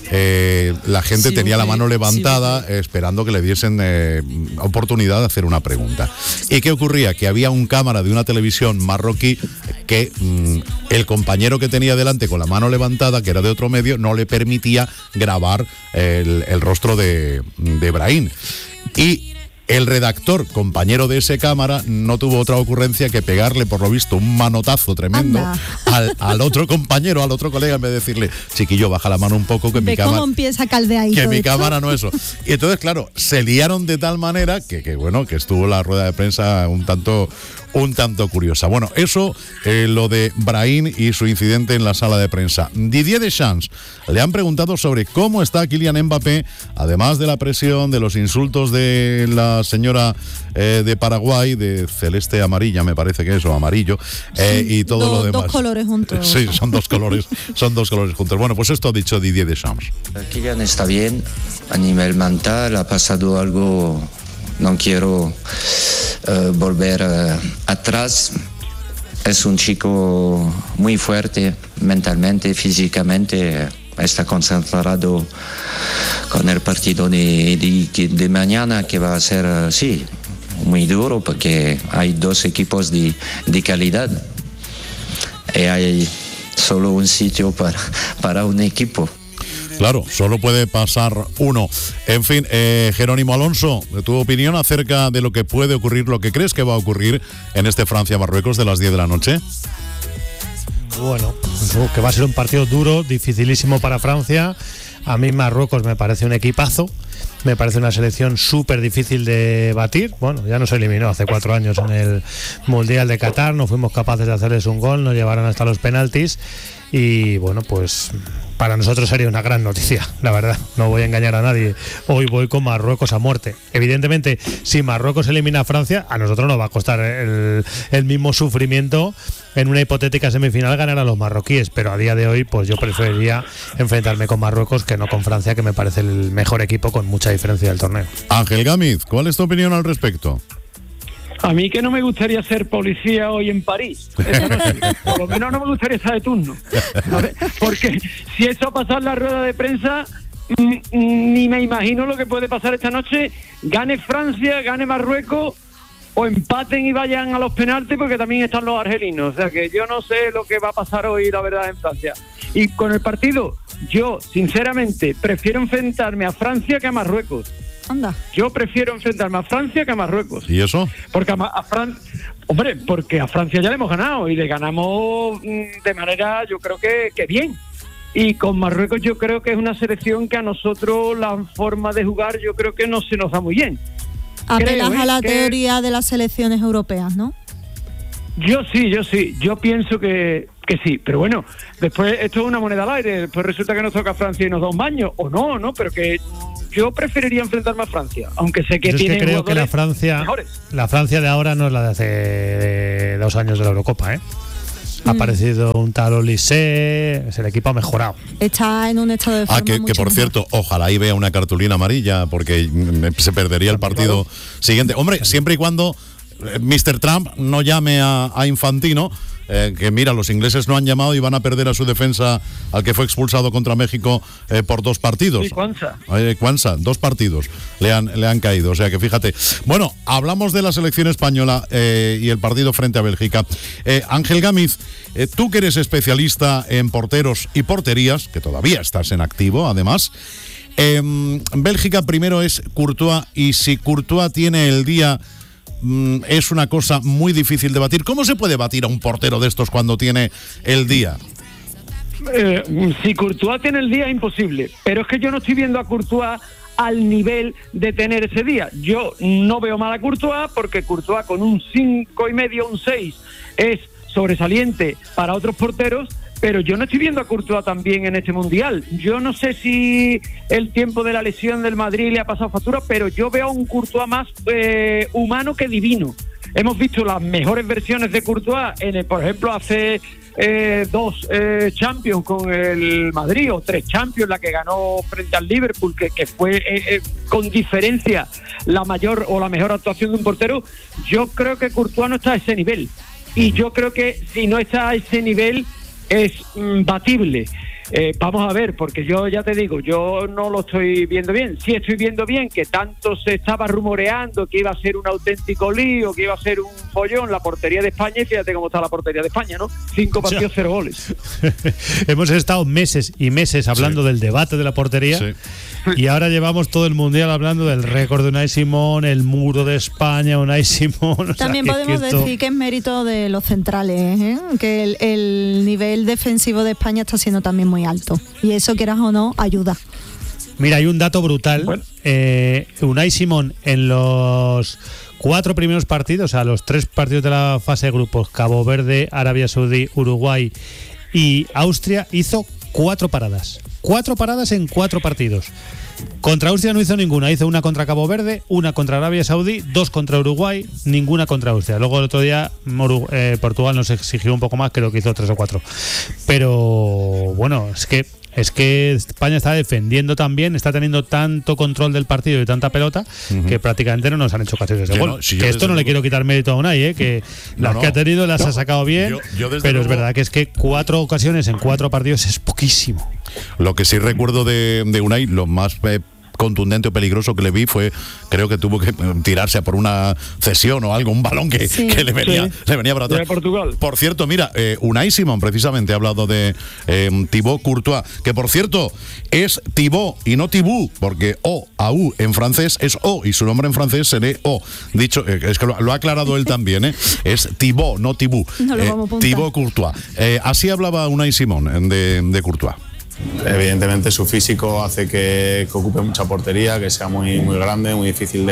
la gente tenía la mano levantada esperando que le diesen oportunidad de hacer una pregunta. ¿Y qué ocurría? Que había un cámara de una televisión marroquí que el compañero que tenía delante con la mano levantada, que era de otro medio, no le permitía grabar el rostro de Brahim. Y el redactor, compañero de ese cámara, no tuvo otra ocurrencia que pegarle, por lo visto, un manotazo tremendo al otro compañero, al otro colega, en vez de decirle, chiquillo, baja la mano un poco, que mi cámara... ¿Cómo empieza a caldear ahí? Que mi esto? cámara no eso. Y entonces, claro, se liaron de tal manera que estuvo la rueda de prensa un tanto curiosa. Bueno, eso, lo de Brahim y su incidente en la sala de prensa. Didier Deschamps le han preguntado sobre cómo está Kylian Mbappé, además de la presión, de los insultos de la señora de Paraguay, de celeste amarilla, me parece que es, o amarillo, y todo lo demás. Dos colores juntos. Sí, son dos colores juntos. Bueno, pues esto ha dicho Didier Deschamps. Kylian está bien a nivel mental, ha pasado algo, no quiero volver atrás. Es un chico muy fuerte mentalmente, físicamente, está concentrado con el partido de mañana, que va a ser, sí, muy duro, porque hay dos equipos de calidad y hay solo un sitio para un equipo. Claro, solo puede pasar uno. En fin, Jerónimo Alonso, tu opinión acerca de lo que puede ocurrir, lo que crees que va a ocurrir en este Francia-Marruecos de las 10 de la noche. Bueno, que va a ser un partido duro, dificilísimo para Francia. A mí Marruecos me parece un equipazo. Me parece una selección súper difícil de batir. Bueno, ya nos eliminó hace 4 años en el Mundial de Qatar. No fuimos capaces de hacerles un gol, nos llevaron hasta los penaltis. Y bueno, pues para nosotros sería una gran noticia, la verdad. No voy a engañar a nadie. Hoy voy con Marruecos a muerte. Evidentemente, si Marruecos elimina a Francia, a nosotros nos va a costar el mismo sufrimiento en una hipotética semifinal ganar a los marroquíes. Pero a día de hoy, pues yo preferiría enfrentarme con Marruecos que no con Francia, que me parece el mejor equipo con mucha diferencia del torneo. Ángel Gámez, ¿cuál es tu opinión al respecto? A mí que no me gustaría ser policía hoy en París. Esa noche. Por lo menos no me gustaría estar de turno. ¿Vale? Porque si eso pasa en la rueda de prensa, ni me imagino lo que puede pasar esta noche. Gane Francia, gane Marruecos, o empaten y vayan a los penaltis, porque también están los argelinos. O sea que yo no sé lo que va a pasar hoy, la verdad, en Francia. Y con el partido, yo, sinceramente, prefiero enfrentarme a Francia que a Marruecos. Anda. Yo prefiero enfrentarme a Francia que a Marruecos. ¿Y eso? Porque porque a Francia ya le hemos ganado y le ganamos de manera, yo creo que bien. Y con Marruecos yo creo que es una selección que a nosotros la forma de jugar yo creo que no se nos da muy bien. Apelas a la teoría de las selecciones europeas, ¿no? Yo sí. Yo pienso que sí. Pero bueno, después esto es una moneda al aire. Después resulta que nos toca Francia y nos da un baño. O no, pero que yo preferiría enfrentarme a Francia. Aunque sé que tiene creo que la Francia de ahora no es la de hace 2 años de la Eurocopa, ¿eh? Ha aparecido un tal Olise, el equipo ha mejorado. Está en un estado de forma que por cierto, ojalá y vea una cartulina amarilla, porque se perdería el partido siguiente. Hombre, siempre y cuando Mr. Trump no llame a Infantino, que mira, los ingleses no han llamado y van a perder a su defensa, al que fue expulsado contra México por 2 partidos. Sí, Cuanza, 2 partidos le han caído, o sea que fíjate. Bueno, hablamos de la selección española y el partido frente a Bélgica. Ángel Gámez, tú que eres especialista en porteros y porterías, que todavía estás en activo además, Bélgica primero es Courtois, y si Courtois tiene el día, es una cosa muy difícil de batir. ¿Cómo se puede batir a un portero de estos cuando tiene el día? Si Courtois tiene el día, es imposible. Pero es que yo no estoy viendo a Courtois al nivel de tener ese día. Yo no veo mal a Courtois, porque Courtois con un 5,5, un 6 es sobresaliente para otros porteros. Pero yo no estoy viendo a Courtois también en este Mundial. Yo no sé si el tiempo de la lesión del Madrid le ha pasado factura, pero yo veo a un Courtois más humano que divino. Hemos visto las mejores versiones de Courtois, por ejemplo, hace 2 Champions con el Madrid, o 3 Champions, la que ganó frente al Liverpool, que fue con diferencia la mayor o la mejor actuación de un portero. Yo creo que Courtois no está a ese nivel. Y yo creo que si no está a ese nivel, es batible. Vamos a ver, porque yo ya te digo, yo no lo estoy viendo bien. Sí estoy viendo bien que tanto se estaba rumoreando que iba a ser un auténtico lío, que iba a ser un follón la portería de España, y fíjate cómo está la portería de España, ¿no? 5 partidos, 0 goles. Hemos estado meses y meses hablando del debate de la portería, y ahora llevamos todo el Mundial hablando del récord de Unai Simón, el muro de España, Unai Simón. También podemos decir que es mérito de los centrales, que el nivel defensivo de España está siendo también muy alto, y eso, quieras o no, ayuda. Mira, hay un dato brutal. Unai Simón en los 4 primeros partidos, o sea, los 3 partidos de la fase de grupos, Cabo Verde, Arabia Saudí, Uruguay y Austria, hizo 4 paradas. 4 paradas en 4 partidos. Contra Austria no hizo ninguna, hizo una contra Cabo Verde, una contra Arabia Saudí, 2 contra Uruguay, ninguna contra Austria. Luego el otro día Portugal nos exigió un poco más, creo que hizo 3 o 4. Pero bueno, es que España está defendiendo también, está teniendo tanto control del partido y tanta pelota, que prácticamente no nos han hecho casi ese gol. Que esto no le quiero quitar mérito a Unai, que las que ha tenido las ha sacado bien, pero es verdad que es que 4 ocasiones en 4 partidos es poquísimo. Lo que sí recuerdo de Unai, lo más contundente o peligroso que le vi fue, creo que tuvo que tirarse a por una cesión o algo, un balón que le venía para atrás. De Portugal. Por cierto, mira, Unai Simón precisamente ha hablado de Thibaut Courtois, que por cierto es Thibaut y no Thibaut, porque O-A-U en francés es O y su nombre en francés se lee O. Dicho, es que lo ha aclarado él también, es Thibaut, no Thibaut. No lo vamos a apuntar. Thibaut Courtois. Así hablaba Unai Simón de Courtois. Evidentemente su físico hace que ocupe mucha portería, que sea muy, muy grande, muy difícil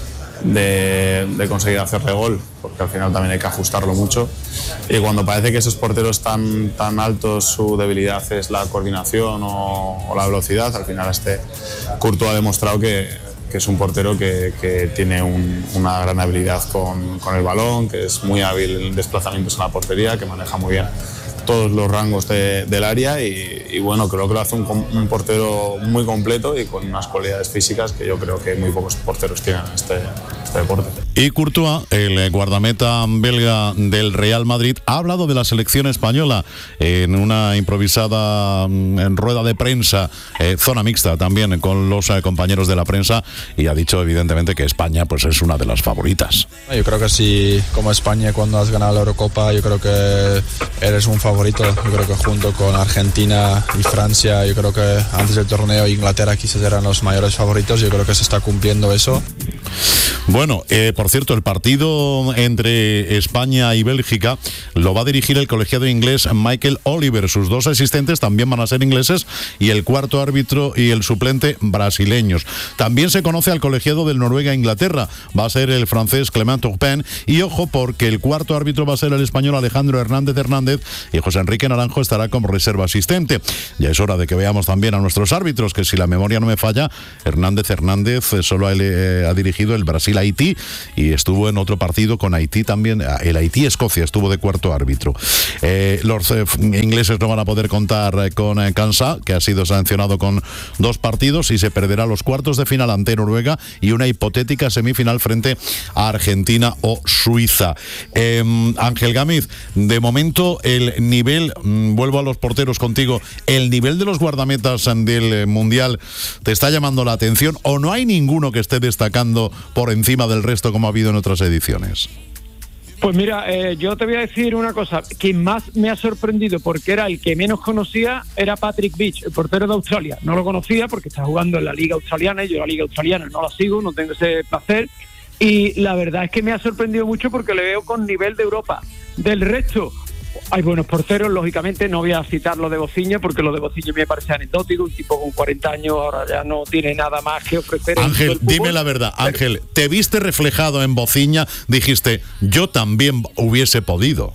de conseguir hacerle gol, porque al final también hay que ajustarlo mucho. Y cuando parece que esos porteros tan altos, su debilidad es la coordinación o la velocidad, al final Courtois ha demostrado que es un portero que tiene una gran habilidad con el balón, que es muy hábil en desplazamientos en la portería, que maneja muy bien todos los rangos del área y bueno, creo que lo hace un portero muy completo y con unas cualidades físicas que yo creo que muy pocos porteros tienen en este deporte. Y Courtois, el guardameta belga del Real Madrid, ha hablado de la selección española en una improvisada en rueda de prensa, zona mixta también con los compañeros de la prensa, y ha dicho evidentemente que España pues es una de las favoritas. Yo creo que sí, como España cuando has ganado la Eurocopa, yo creo que eres un favorito. Yo creo que junto con Argentina y Francia, yo creo que antes del torneo Inglaterra quizás eran los mayores favoritos. Yo creo que se está cumpliendo eso. Bueno, por cierto, el partido entre España y Bélgica lo va a dirigir el colegiado inglés Michael Oliver. Sus dos asistentes también van a ser ingleses y el cuarto árbitro y el suplente brasileños. También se conoce al colegiado del Noruega-Inglaterra. Va a ser el francés Clément Turpin. Y ojo, porque el cuarto árbitro va a ser el español Alejandro Hernández y José Enrique Naranjo estará como reserva asistente. Ya es hora de que veamos también a nuestros árbitros, que si la memoria no me falla, Hernández solo ha dirigido el Brasil-Haití y estuvo en otro partido con Haití también, el Haití-Escocia, estuvo de cuarto árbitro. Los ingleses no van a poder contar con Kansas, que ha sido sancionado con 2 partidos y se perderá los cuartos de final ante Noruega y una hipotética semifinal frente a Argentina o Suiza. Ángel Gámez, de momento el nivel, vuelvo a los porteros contigo, el nivel de los guardametas del Mundial te está llamando la atención, o no hay ninguno que esté destacando por encima del resto como ha habido en otras ediciones. Pues mira, yo te voy a decir una cosa, quien más me ha sorprendido, porque era el que menos conocía, era Patrick Beach, el portero de Australia. No lo conocía porque está jugando en la Liga Australiana, y yo la Liga Australiana no la sigo, no tengo ese placer, y la verdad es que me ha sorprendido mucho porque le veo con nivel de Europa. Del resto, hay buenos porteros, lógicamente, no voy a citar lo de Bociña, porque lo de Bociña me parece anecdótico, un tipo con 40 años ahora ya no tiene nada más que ofrecer. Ángel, dime la verdad, Ángel, ¿te viste reflejado en Bociña? Dijiste, yo también hubiese podido.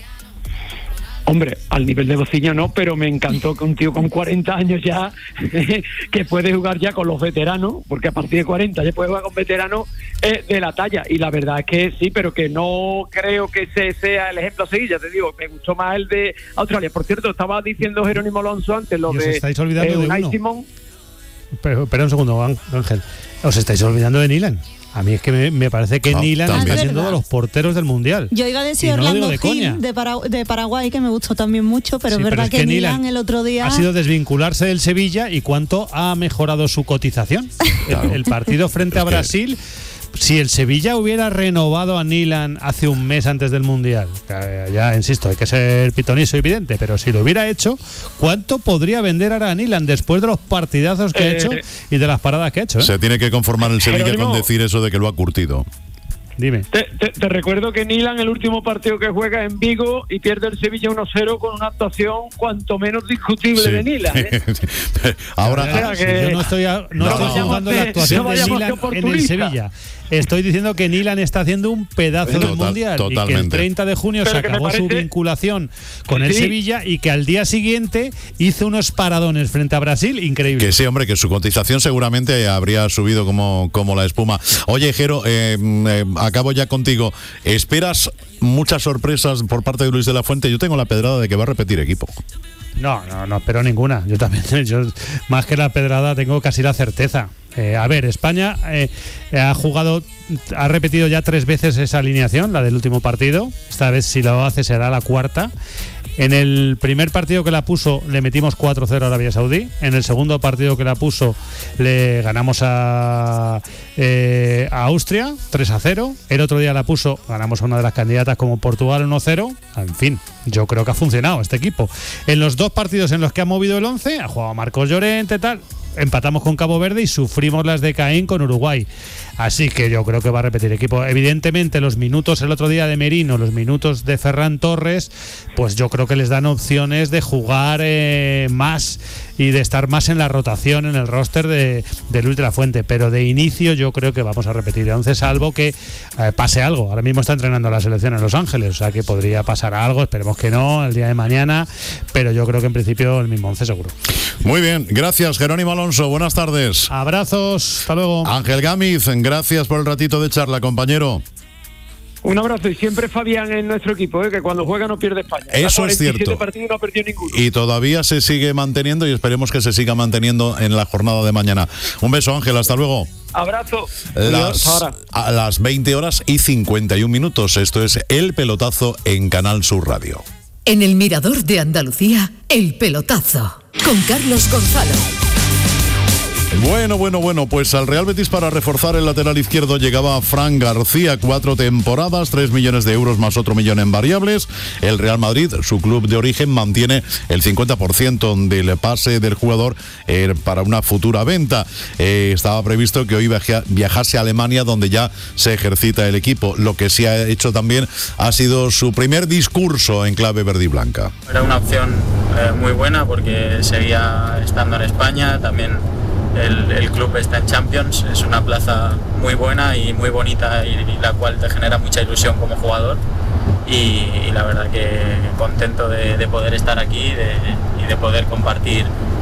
Hombre, al nivel de Bociña no, pero me encantó que un tío con 40 años ya, que puede jugar ya con los veteranos, porque a partir de 40 ya puede jugar con veteranos de la talla, y la verdad es que sí, pero que no creo que ese sea el ejemplo a seguir. Ya te digo, me gustó más el de Australia. Por cierto, estaba diciendo Jerónimo Alonso antes lo de estáis olvidando de uno. Simón. Pero un segundo, Ángel, os estáis olvidando de Nyland. A mí es que me parece que Nyland está siendo de los porteros del Mundial. Yo iba a decir Orlando Gil de Paraguay, que me gustó también mucho, pero sí, es verdad que Nyland el otro día... Ha sido desvincularse del Sevilla, y cuánto ha mejorado su cotización. Claro. El partido frente a Brasil... Si el Sevilla hubiera renovado a Nyland hace un mes antes del Mundial, ya insisto, hay que ser pitonizo y evidente, pero si lo hubiera hecho, ¿cuánto podría vender ahora a Nyland después de los partidazos que ha hecho y de las paradas que ha hecho? Se tiene que conformar el Sevilla con decir eso de que lo ha curtido. Dime. Te recuerdo que Nyland, el último partido que juega en Vigo, y pierde el Sevilla 1-0 con una actuación cuanto menos discutible de Nyland. Ahora, yo no estoy jugando la actuación de Nyland en el Sevilla. Estoy diciendo que Nyland está haciendo un pedazo del Mundial, totalmente. Y que el 30 de junio se acabó su vinculación con el Sevilla, y que al día siguiente hizo unos paradones frente a Brasil increíbles. Que sí, hombre, que su cotización seguramente habría subido como la espuma. Oye, Jero, acabo ya contigo. ¿Esperas muchas sorpresas por parte de Luis de la Fuente? Yo tengo la pedrada de que va a repetir equipo. No espero ninguna. Yo también, más que la pedrada, tengo casi la certeza. A ver, España ha repetido ya 3 veces esa alineación, la del último partido. Esta vez, si lo hace, será la cuarta. En el primer partido que la puso le metimos 4-0 a Arabia Saudí. En el segundo partido que la puso le ganamos a Austria 3-0. El otro día la puso, ganamos a una de las candidatas como Portugal 1-0. En fin, yo creo que ha funcionado este equipo. En los 2 partidos en los que ha movido el 11, ha jugado Marcos Llorente, tal, empatamos con Cabo Verde y sufrimos las de Caín con Uruguay. Así que yo creo que va a repetir equipo. Evidentemente, los minutos el otro día de Merino, los minutos de Ferran Torres, pues yo creo que les dan opciones de jugar más y de estar más en la rotación, en el roster de Luis de la Fuente. Pero de inicio yo creo que vamos a repetir 11, salvo que pase algo. Ahora mismo está entrenando la selección en Los Ángeles, o sea que podría pasar algo, esperemos que no, el día de mañana, pero yo creo que en principio el mismo 11 seguro. Muy bien, gracias Jerónimo Alonso, buenas tardes. Abrazos, hasta luego. Ángel Gámez, gracias por el ratito de charla, compañero. Un abrazo, y siempre Fabián en nuestro equipo, que cuando juega no pierde España. Eso es cierto. Partidos no perdió ninguno. Y todavía se sigue manteniendo y esperemos que se siga manteniendo en la jornada de mañana. Un beso, Ángel, hasta luego. Abrazo. A las 20:51. Esto es El Pelotazo en Canal Sur Radio. En el Mirador de Andalucía, El Pelotazo, con Carlos Gonzalo. Bueno, pues al Real Betis para reforzar el lateral izquierdo llegaba Fran García, 4 temporadas, 3 millones de euros más otro millón en variables. El Real Madrid, su club de origen, mantiene el 50% del pase del jugador para una futura venta. Estaba previsto que hoy viajase a Alemania, donde ya se ejercita el equipo. Lo que sí ha hecho también ha sido su primer discurso en clave verde y blanca. Era una opción muy buena porque seguía estando en España, también el club está en Champions, es una plaza muy buena y muy bonita y la cual te genera mucha ilusión como jugador y la verdad que contento de poder estar aquí y de poder compartir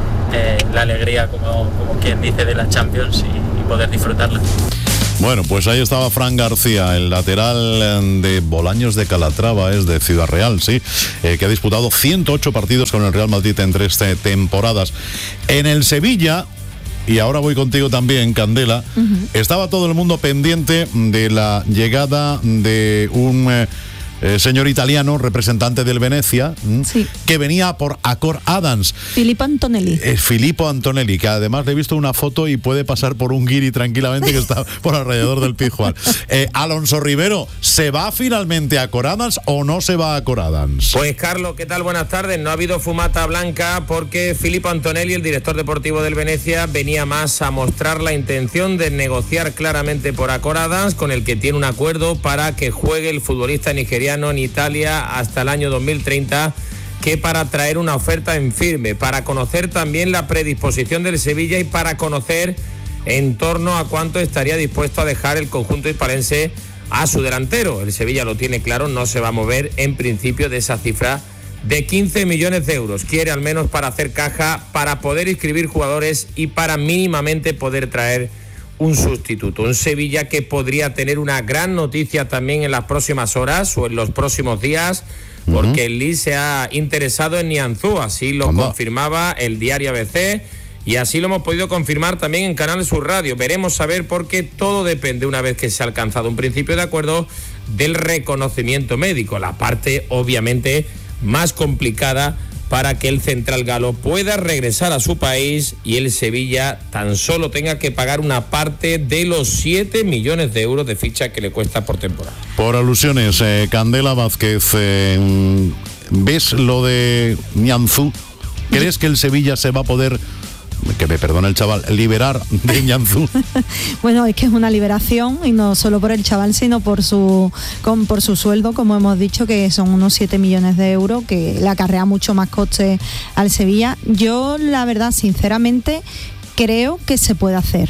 la alegría como quien dice de la Champions y poder disfrutarla. Bueno, pues ahí estaba Fran García, el lateral de Bolaños de Calatrava, es de Ciudad Real, sí, que ha disputado 108 partidos con el Real Madrid en 3 temporadas. En el Sevilla, y ahora voy contigo también, Candela, estaba todo el mundo pendiente de la llegada de un señor italiano, representante del Venecia, que venía por Accor Adams. Filippo Antonelli. Filippo Antonelli, que además le he visto una foto y puede pasar por un guiri tranquilamente, que está por alrededor del Pizjuán. Alonso Rivero, ¿se va finalmente a Accor Adams o no se va a Accor Adams? Pues Carlos, ¿qué tal? Buenas tardes. No ha habido fumata blanca porque Filippo Antonelli, el director deportivo del Venecia, venía más a mostrar la intención de negociar claramente por Accor Adams, con el que tiene un acuerdo para que juegue el futbolista nigeriano en Italia hasta el año 2030, que para traer una oferta en firme, para conocer también la predisposición del Sevilla y para conocer en torno a cuánto estaría dispuesto a dejar el conjunto hispalense a su delantero. El Sevilla lo tiene claro, no se va a mover en principio de esa cifra de 15 millones de euros. Quiere al menos para hacer caja, para poder inscribir jugadores y para mínimamente poder traer un sustituto. Un Sevilla que podría tener una gran noticia también en las próximas horas o en los próximos días, porque el Lille se ha interesado en Nianzú, así lo confirmaba el diario ABC y así lo hemos podido confirmar también en Canal Sur Radio. Veremos a ver, porque todo depende, una vez que se ha alcanzado un principio de acuerdo, del reconocimiento médico, la parte obviamente más complicada para que el central galo pueda regresar a su país y el Sevilla tan solo tenga que pagar una parte de los 7 millones de euros de ficha que le cuesta por temporada. Por alusiones, Candela Vázquez, ¿ves lo de Nianzú? ¿Crees que el Sevilla se va a poder, que me perdone el chaval, liberar de Nianzú? Bueno, es que es una liberación, y no solo por el chaval, sino por su sueldo, como hemos dicho, que son unos 7 millones de euros, que le acarrea mucho más coste al Sevilla. Yo, la verdad, sinceramente, creo que se puede hacer.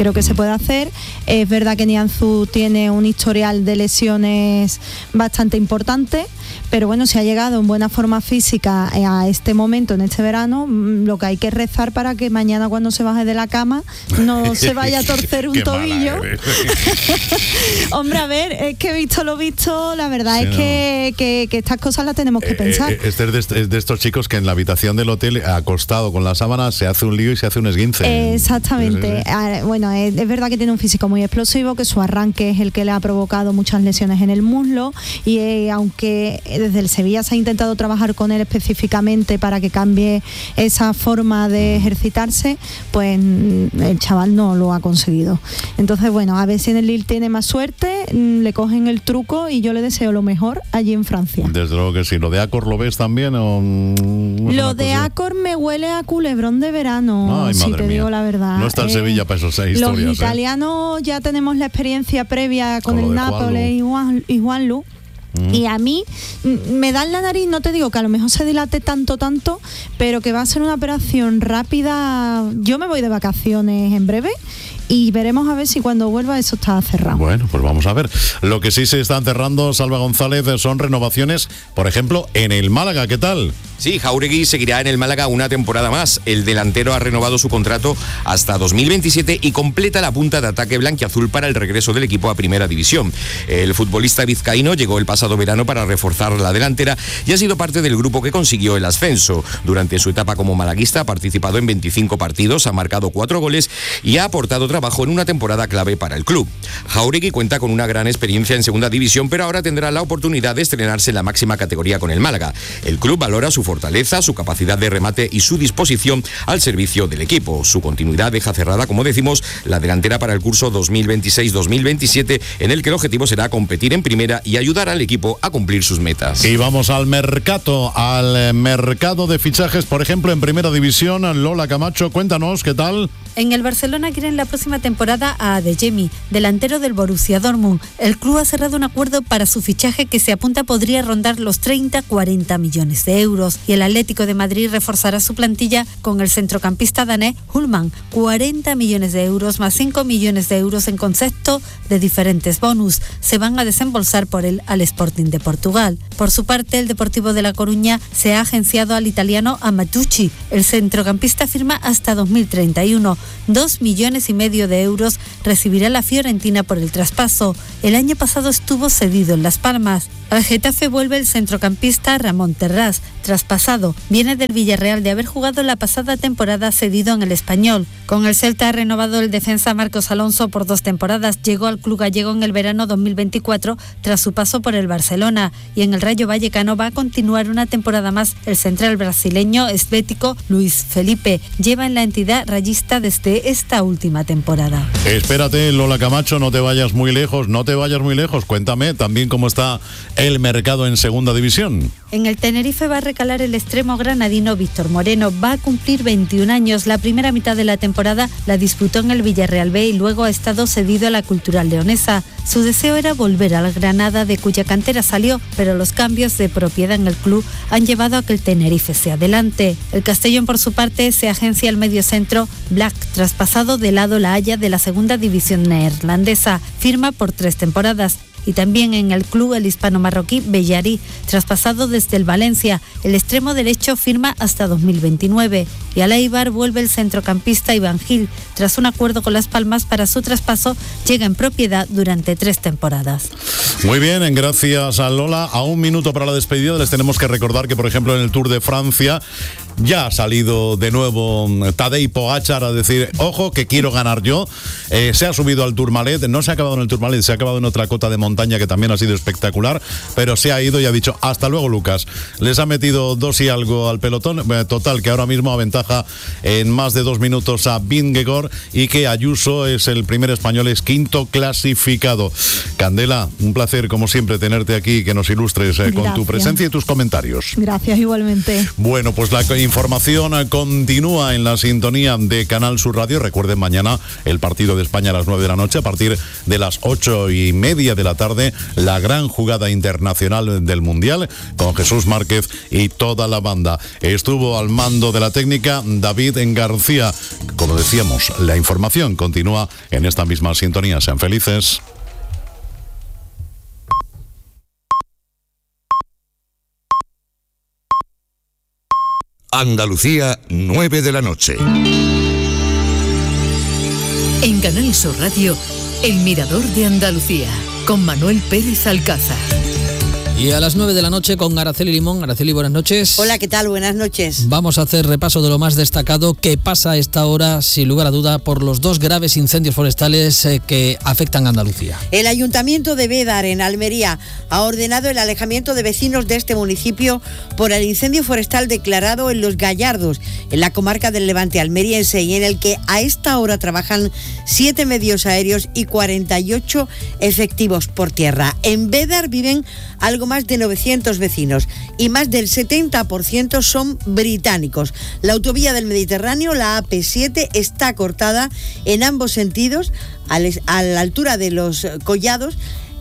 Es verdad que Nianzú tiene un historial de lesiones bastante importante, pero bueno, si ha llegado en buena forma física a este momento, en este verano, lo que hay que rezar para que mañana, cuando se baje de la cama, no se vaya a torcer un tobillo. Hombre, a ver, es que visto lo visto, la verdad es que estas cosas las tenemos que pensar. Este es de estos chicos que en la habitación del hotel, acostado con la sábana, se hace un lío y se hace un esguince. Exactamente. Bueno, es verdad que tiene un físico muy explosivo, que su arranque es el que le ha provocado muchas lesiones en el muslo, y aunque desde el Sevilla se ha intentado trabajar con él específicamente para que cambie esa forma de ejercitarse, pues el chaval no lo ha conseguido. Entonces, bueno, a ver si en el Lille tiene más suerte, le cogen el truco, y yo le deseo lo mejor allí en Francia. Desde luego que sí. ¿Lo de Accor lo ves también? Lo de Accor me huele a culebrón de verano. Ay, si te digo la verdad. No está el Sevilla para esas historias. Los italianos ya tenemos la experiencia previa con el Nápoles y Juanlu. Y a mí me da en la nariz, no te digo que a lo mejor se dilate tanto, pero que va a ser una operación rápida. Yo me voy de vacaciones en breve y veremos a ver si cuando vuelva eso está cerrado. Bueno, pues vamos a ver. Lo que sí se están cerrando, Salva González, son renovaciones, por ejemplo, en el Málaga. ¿Qué tal? Sí, Jáuregui seguirá en el Málaga una temporada más. El delantero ha renovado su contrato hasta 2027 y completa la punta de ataque blanquiazul para el regreso del equipo a Primera División. El futbolista vizcaíno llegó el pasado verano para reforzar la delantera y ha sido parte del grupo que consiguió el ascenso. Durante su etapa como malaguista ha participado en 25 partidos, ha marcado 4 goles y ha aportado trabajo en una temporada clave para el club. Jáuregui cuenta con una gran experiencia en Segunda División, pero ahora tendrá la oportunidad de estrenarse en la máxima categoría con el Málaga. El club valora su fortaleza, su capacidad de remate y su disposición al servicio del equipo. Su continuidad deja cerrada, como decimos, la delantera para el curso 2026-2027, en el que el objetivo será competir en primera y ayudar al equipo a cumplir sus metas. Y vamos al mercado de fichajes, por ejemplo, en Primera División. Lola Camacho, cuéntanos, ¿qué tal? En el Barcelona quieren la próxima temporada a Adeyemi, delantero del Borussia Dortmund. El club ha cerrado un acuerdo para su fichaje que se apunta podría rondar los 30-40 millones de euros. Y el Atlético de Madrid reforzará su plantilla con el centrocampista danés Hulman, 40 millones de euros más 5 millones de euros en concepto de diferentes bonus. Se van a desembolsar por él al Sporting de Portugal. Por su parte, el Deportivo de La Coruña se ha agenciado al italiano Amatucci. El centrocampista firma hasta 2031. 2,5 millones de euros recibirá la Fiorentina por el traspaso. El año pasado estuvo cedido en Las Palmas. Al Getafe vuelve el centrocampista Ramón Terrás, traspasado. Viene del Villarreal de haber jugado la pasada temporada cedido en el Español. Con el Celta ha renovado el defensa Marcos Alonso por 2 temporadas. Llegó al club gallego en el verano 2024 tras su paso por el Barcelona. Y en el Rayo Vallecano va a continuar una temporada más el central brasileño esbético Luis Felipe. Lleva en la entidad rayista desde esta última temporada. Espérate, Lola Camacho, no te vayas muy lejos. Cuéntame también cómo está el mercado en Segunda División. En el Tenerife va a recalar el extremo granadino Víctor Moreno. Va a cumplir 21 años. La primera mitad de la temporada la disputó en el Villarreal B y luego ha estado cedido a la Cultural Leonesa. Su deseo era volver al Granada, de cuya cantera salió, pero los cambios de propiedad en el club han llevado a que el Tenerife se adelante. El Castellón, por su parte, se agencia al mediocentro Black, traspasado de lado La Haya de la Segunda División neerlandesa. Firma por 3 temporadas. Y también en el club el hispano-marroquí Bellarí, traspasado desde el Valencia. El extremo derecho firma hasta 2029. Y al Eibar vuelve el centrocampista Iván Gil. Tras un acuerdo con Las Palmas para su traspaso, llega en propiedad durante 3 temporadas. Muy bien, gracias a Lola. A 1 minuto para la despedida les tenemos que recordar que, por ejemplo, en el Tour de Francia ya ha salido de nuevo Tadej Pogačar a decir, ojo, que quiero ganar yo. Se ha subido al Tourmalet, no se ha acabado en el Tourmalet, se ha acabado en otra cota de montaña que también ha sido espectacular, pero se ha ido y ha dicho, hasta luego, Lucas. Les ha metido 2 y algo al pelotón, total, que ahora mismo aventaja en más de 2 minutos a Vingegaard y que Ayuso es el primer español, es 5º clasificado. Candela, un placer como siempre tenerte aquí, que nos ilustres con tu presencia y tus comentarios. Gracias, igualmente. Bueno, pues la información continúa en la sintonía de Canal Sur Radio. Recuerden, mañana el partido de España a las 9 de la noche, a partir de las 8:30 de la tarde, la gran jugada internacional del Mundial con Jesús Márquez y toda la banda. Estuvo al mando de la técnica David García. Como decíamos, la información continúa en esta misma sintonía. Sean felices. Andalucía, 9 de la noche. En Canal Sur Radio, El Mirador de Andalucía, con Manuel Pérez Alcázar. Y a las 9 de la noche con Araceli Limón. Araceli, buenas noches. Hola, ¿qué tal? Buenas noches. Vamos a hacer repaso de lo más destacado que pasa a esta hora, sin lugar a duda, por los 2 graves incendios forestales que afectan a Andalucía. El Ayuntamiento de Bédar, en Almería, ha ordenado el alejamiento de vecinos de este municipio por el incendio forestal declarado en Los Gallardos, en la comarca del Levante almeriense, y en el que a esta hora trabajan 7 medios aéreos y 48 efectivos por tierra. En Bédar viven algo más de 900 vecinos y más del 70% son británicos. La autovía del Mediterráneo, la AP7, está cortada en ambos sentidos a la altura de los Collados,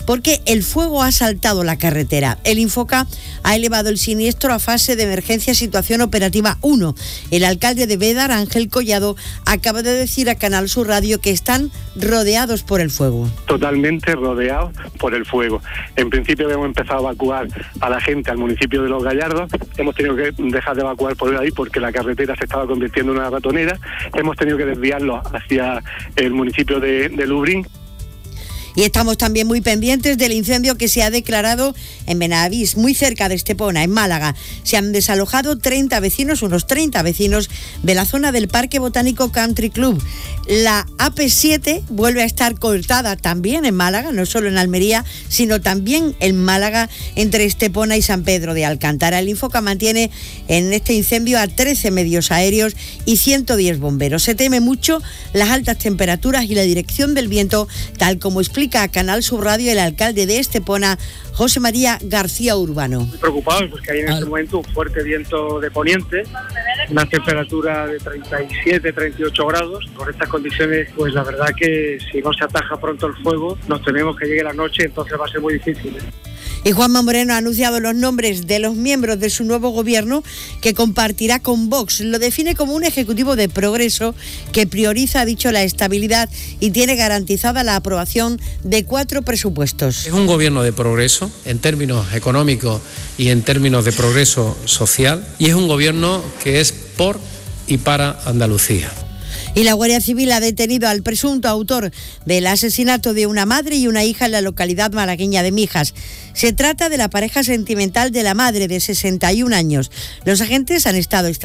porque el fuego ha asaltado la carretera. El Infoca ha elevado el siniestro a fase de emergencia situación operativa 1. El alcalde de Bédar, Ángel Collado, acaba de decir a Canal Sur Radio que están rodeados por el fuego. Totalmente rodeados por el fuego. En principio hemos empezado a evacuar a la gente al municipio de Los Gallardos. Hemos tenido que dejar de evacuar por ahí porque la carretera se estaba convirtiendo en una ratonera. Hemos tenido que desviarlo hacia el municipio de Lubrín. Y estamos también muy pendientes del incendio que se ha declarado en Benavís, muy cerca de Estepona, en Málaga. Se han desalojado unos 30 vecinos de la zona del Parque Botánico Country Club. La AP7 vuelve a estar cortada también en Málaga, no solo en Almería, sino también en Málaga, entre Estepona y San Pedro de Alcántara. El Infoca mantiene en este incendio a 13 medios aéreos y 110 bomberos. Se teme mucho las altas temperaturas y la dirección del viento, tal como explica a Canal Sur Radio el alcalde de Estepona, José María García Urbano. Muy preocupados porque hay en este momento un fuerte viento de poniente, una temperatura de 37, 38 grados. Con estas condiciones, pues la verdad que si no se ataja pronto el fuego, nos tememos que llegue la noche, entonces va a ser muy difícil. Y Juanma Moreno ha anunciado los nombres de los miembros de su nuevo gobierno que compartirá con Vox. Lo define como un ejecutivo de progreso que prioriza, ha dicho, la estabilidad y tiene garantizada la aprobación de 4 presupuestos. Es un gobierno de progreso en términos económicos y en términos de progreso social, y es un gobierno que es por y para Andalucía. Y la Guardia Civil ha detenido al presunto autor del asesinato de una madre y una hija en la localidad malagueña de Mijas. Se trata de la pareja sentimental de la madre, de 61 años. Los agentes han estado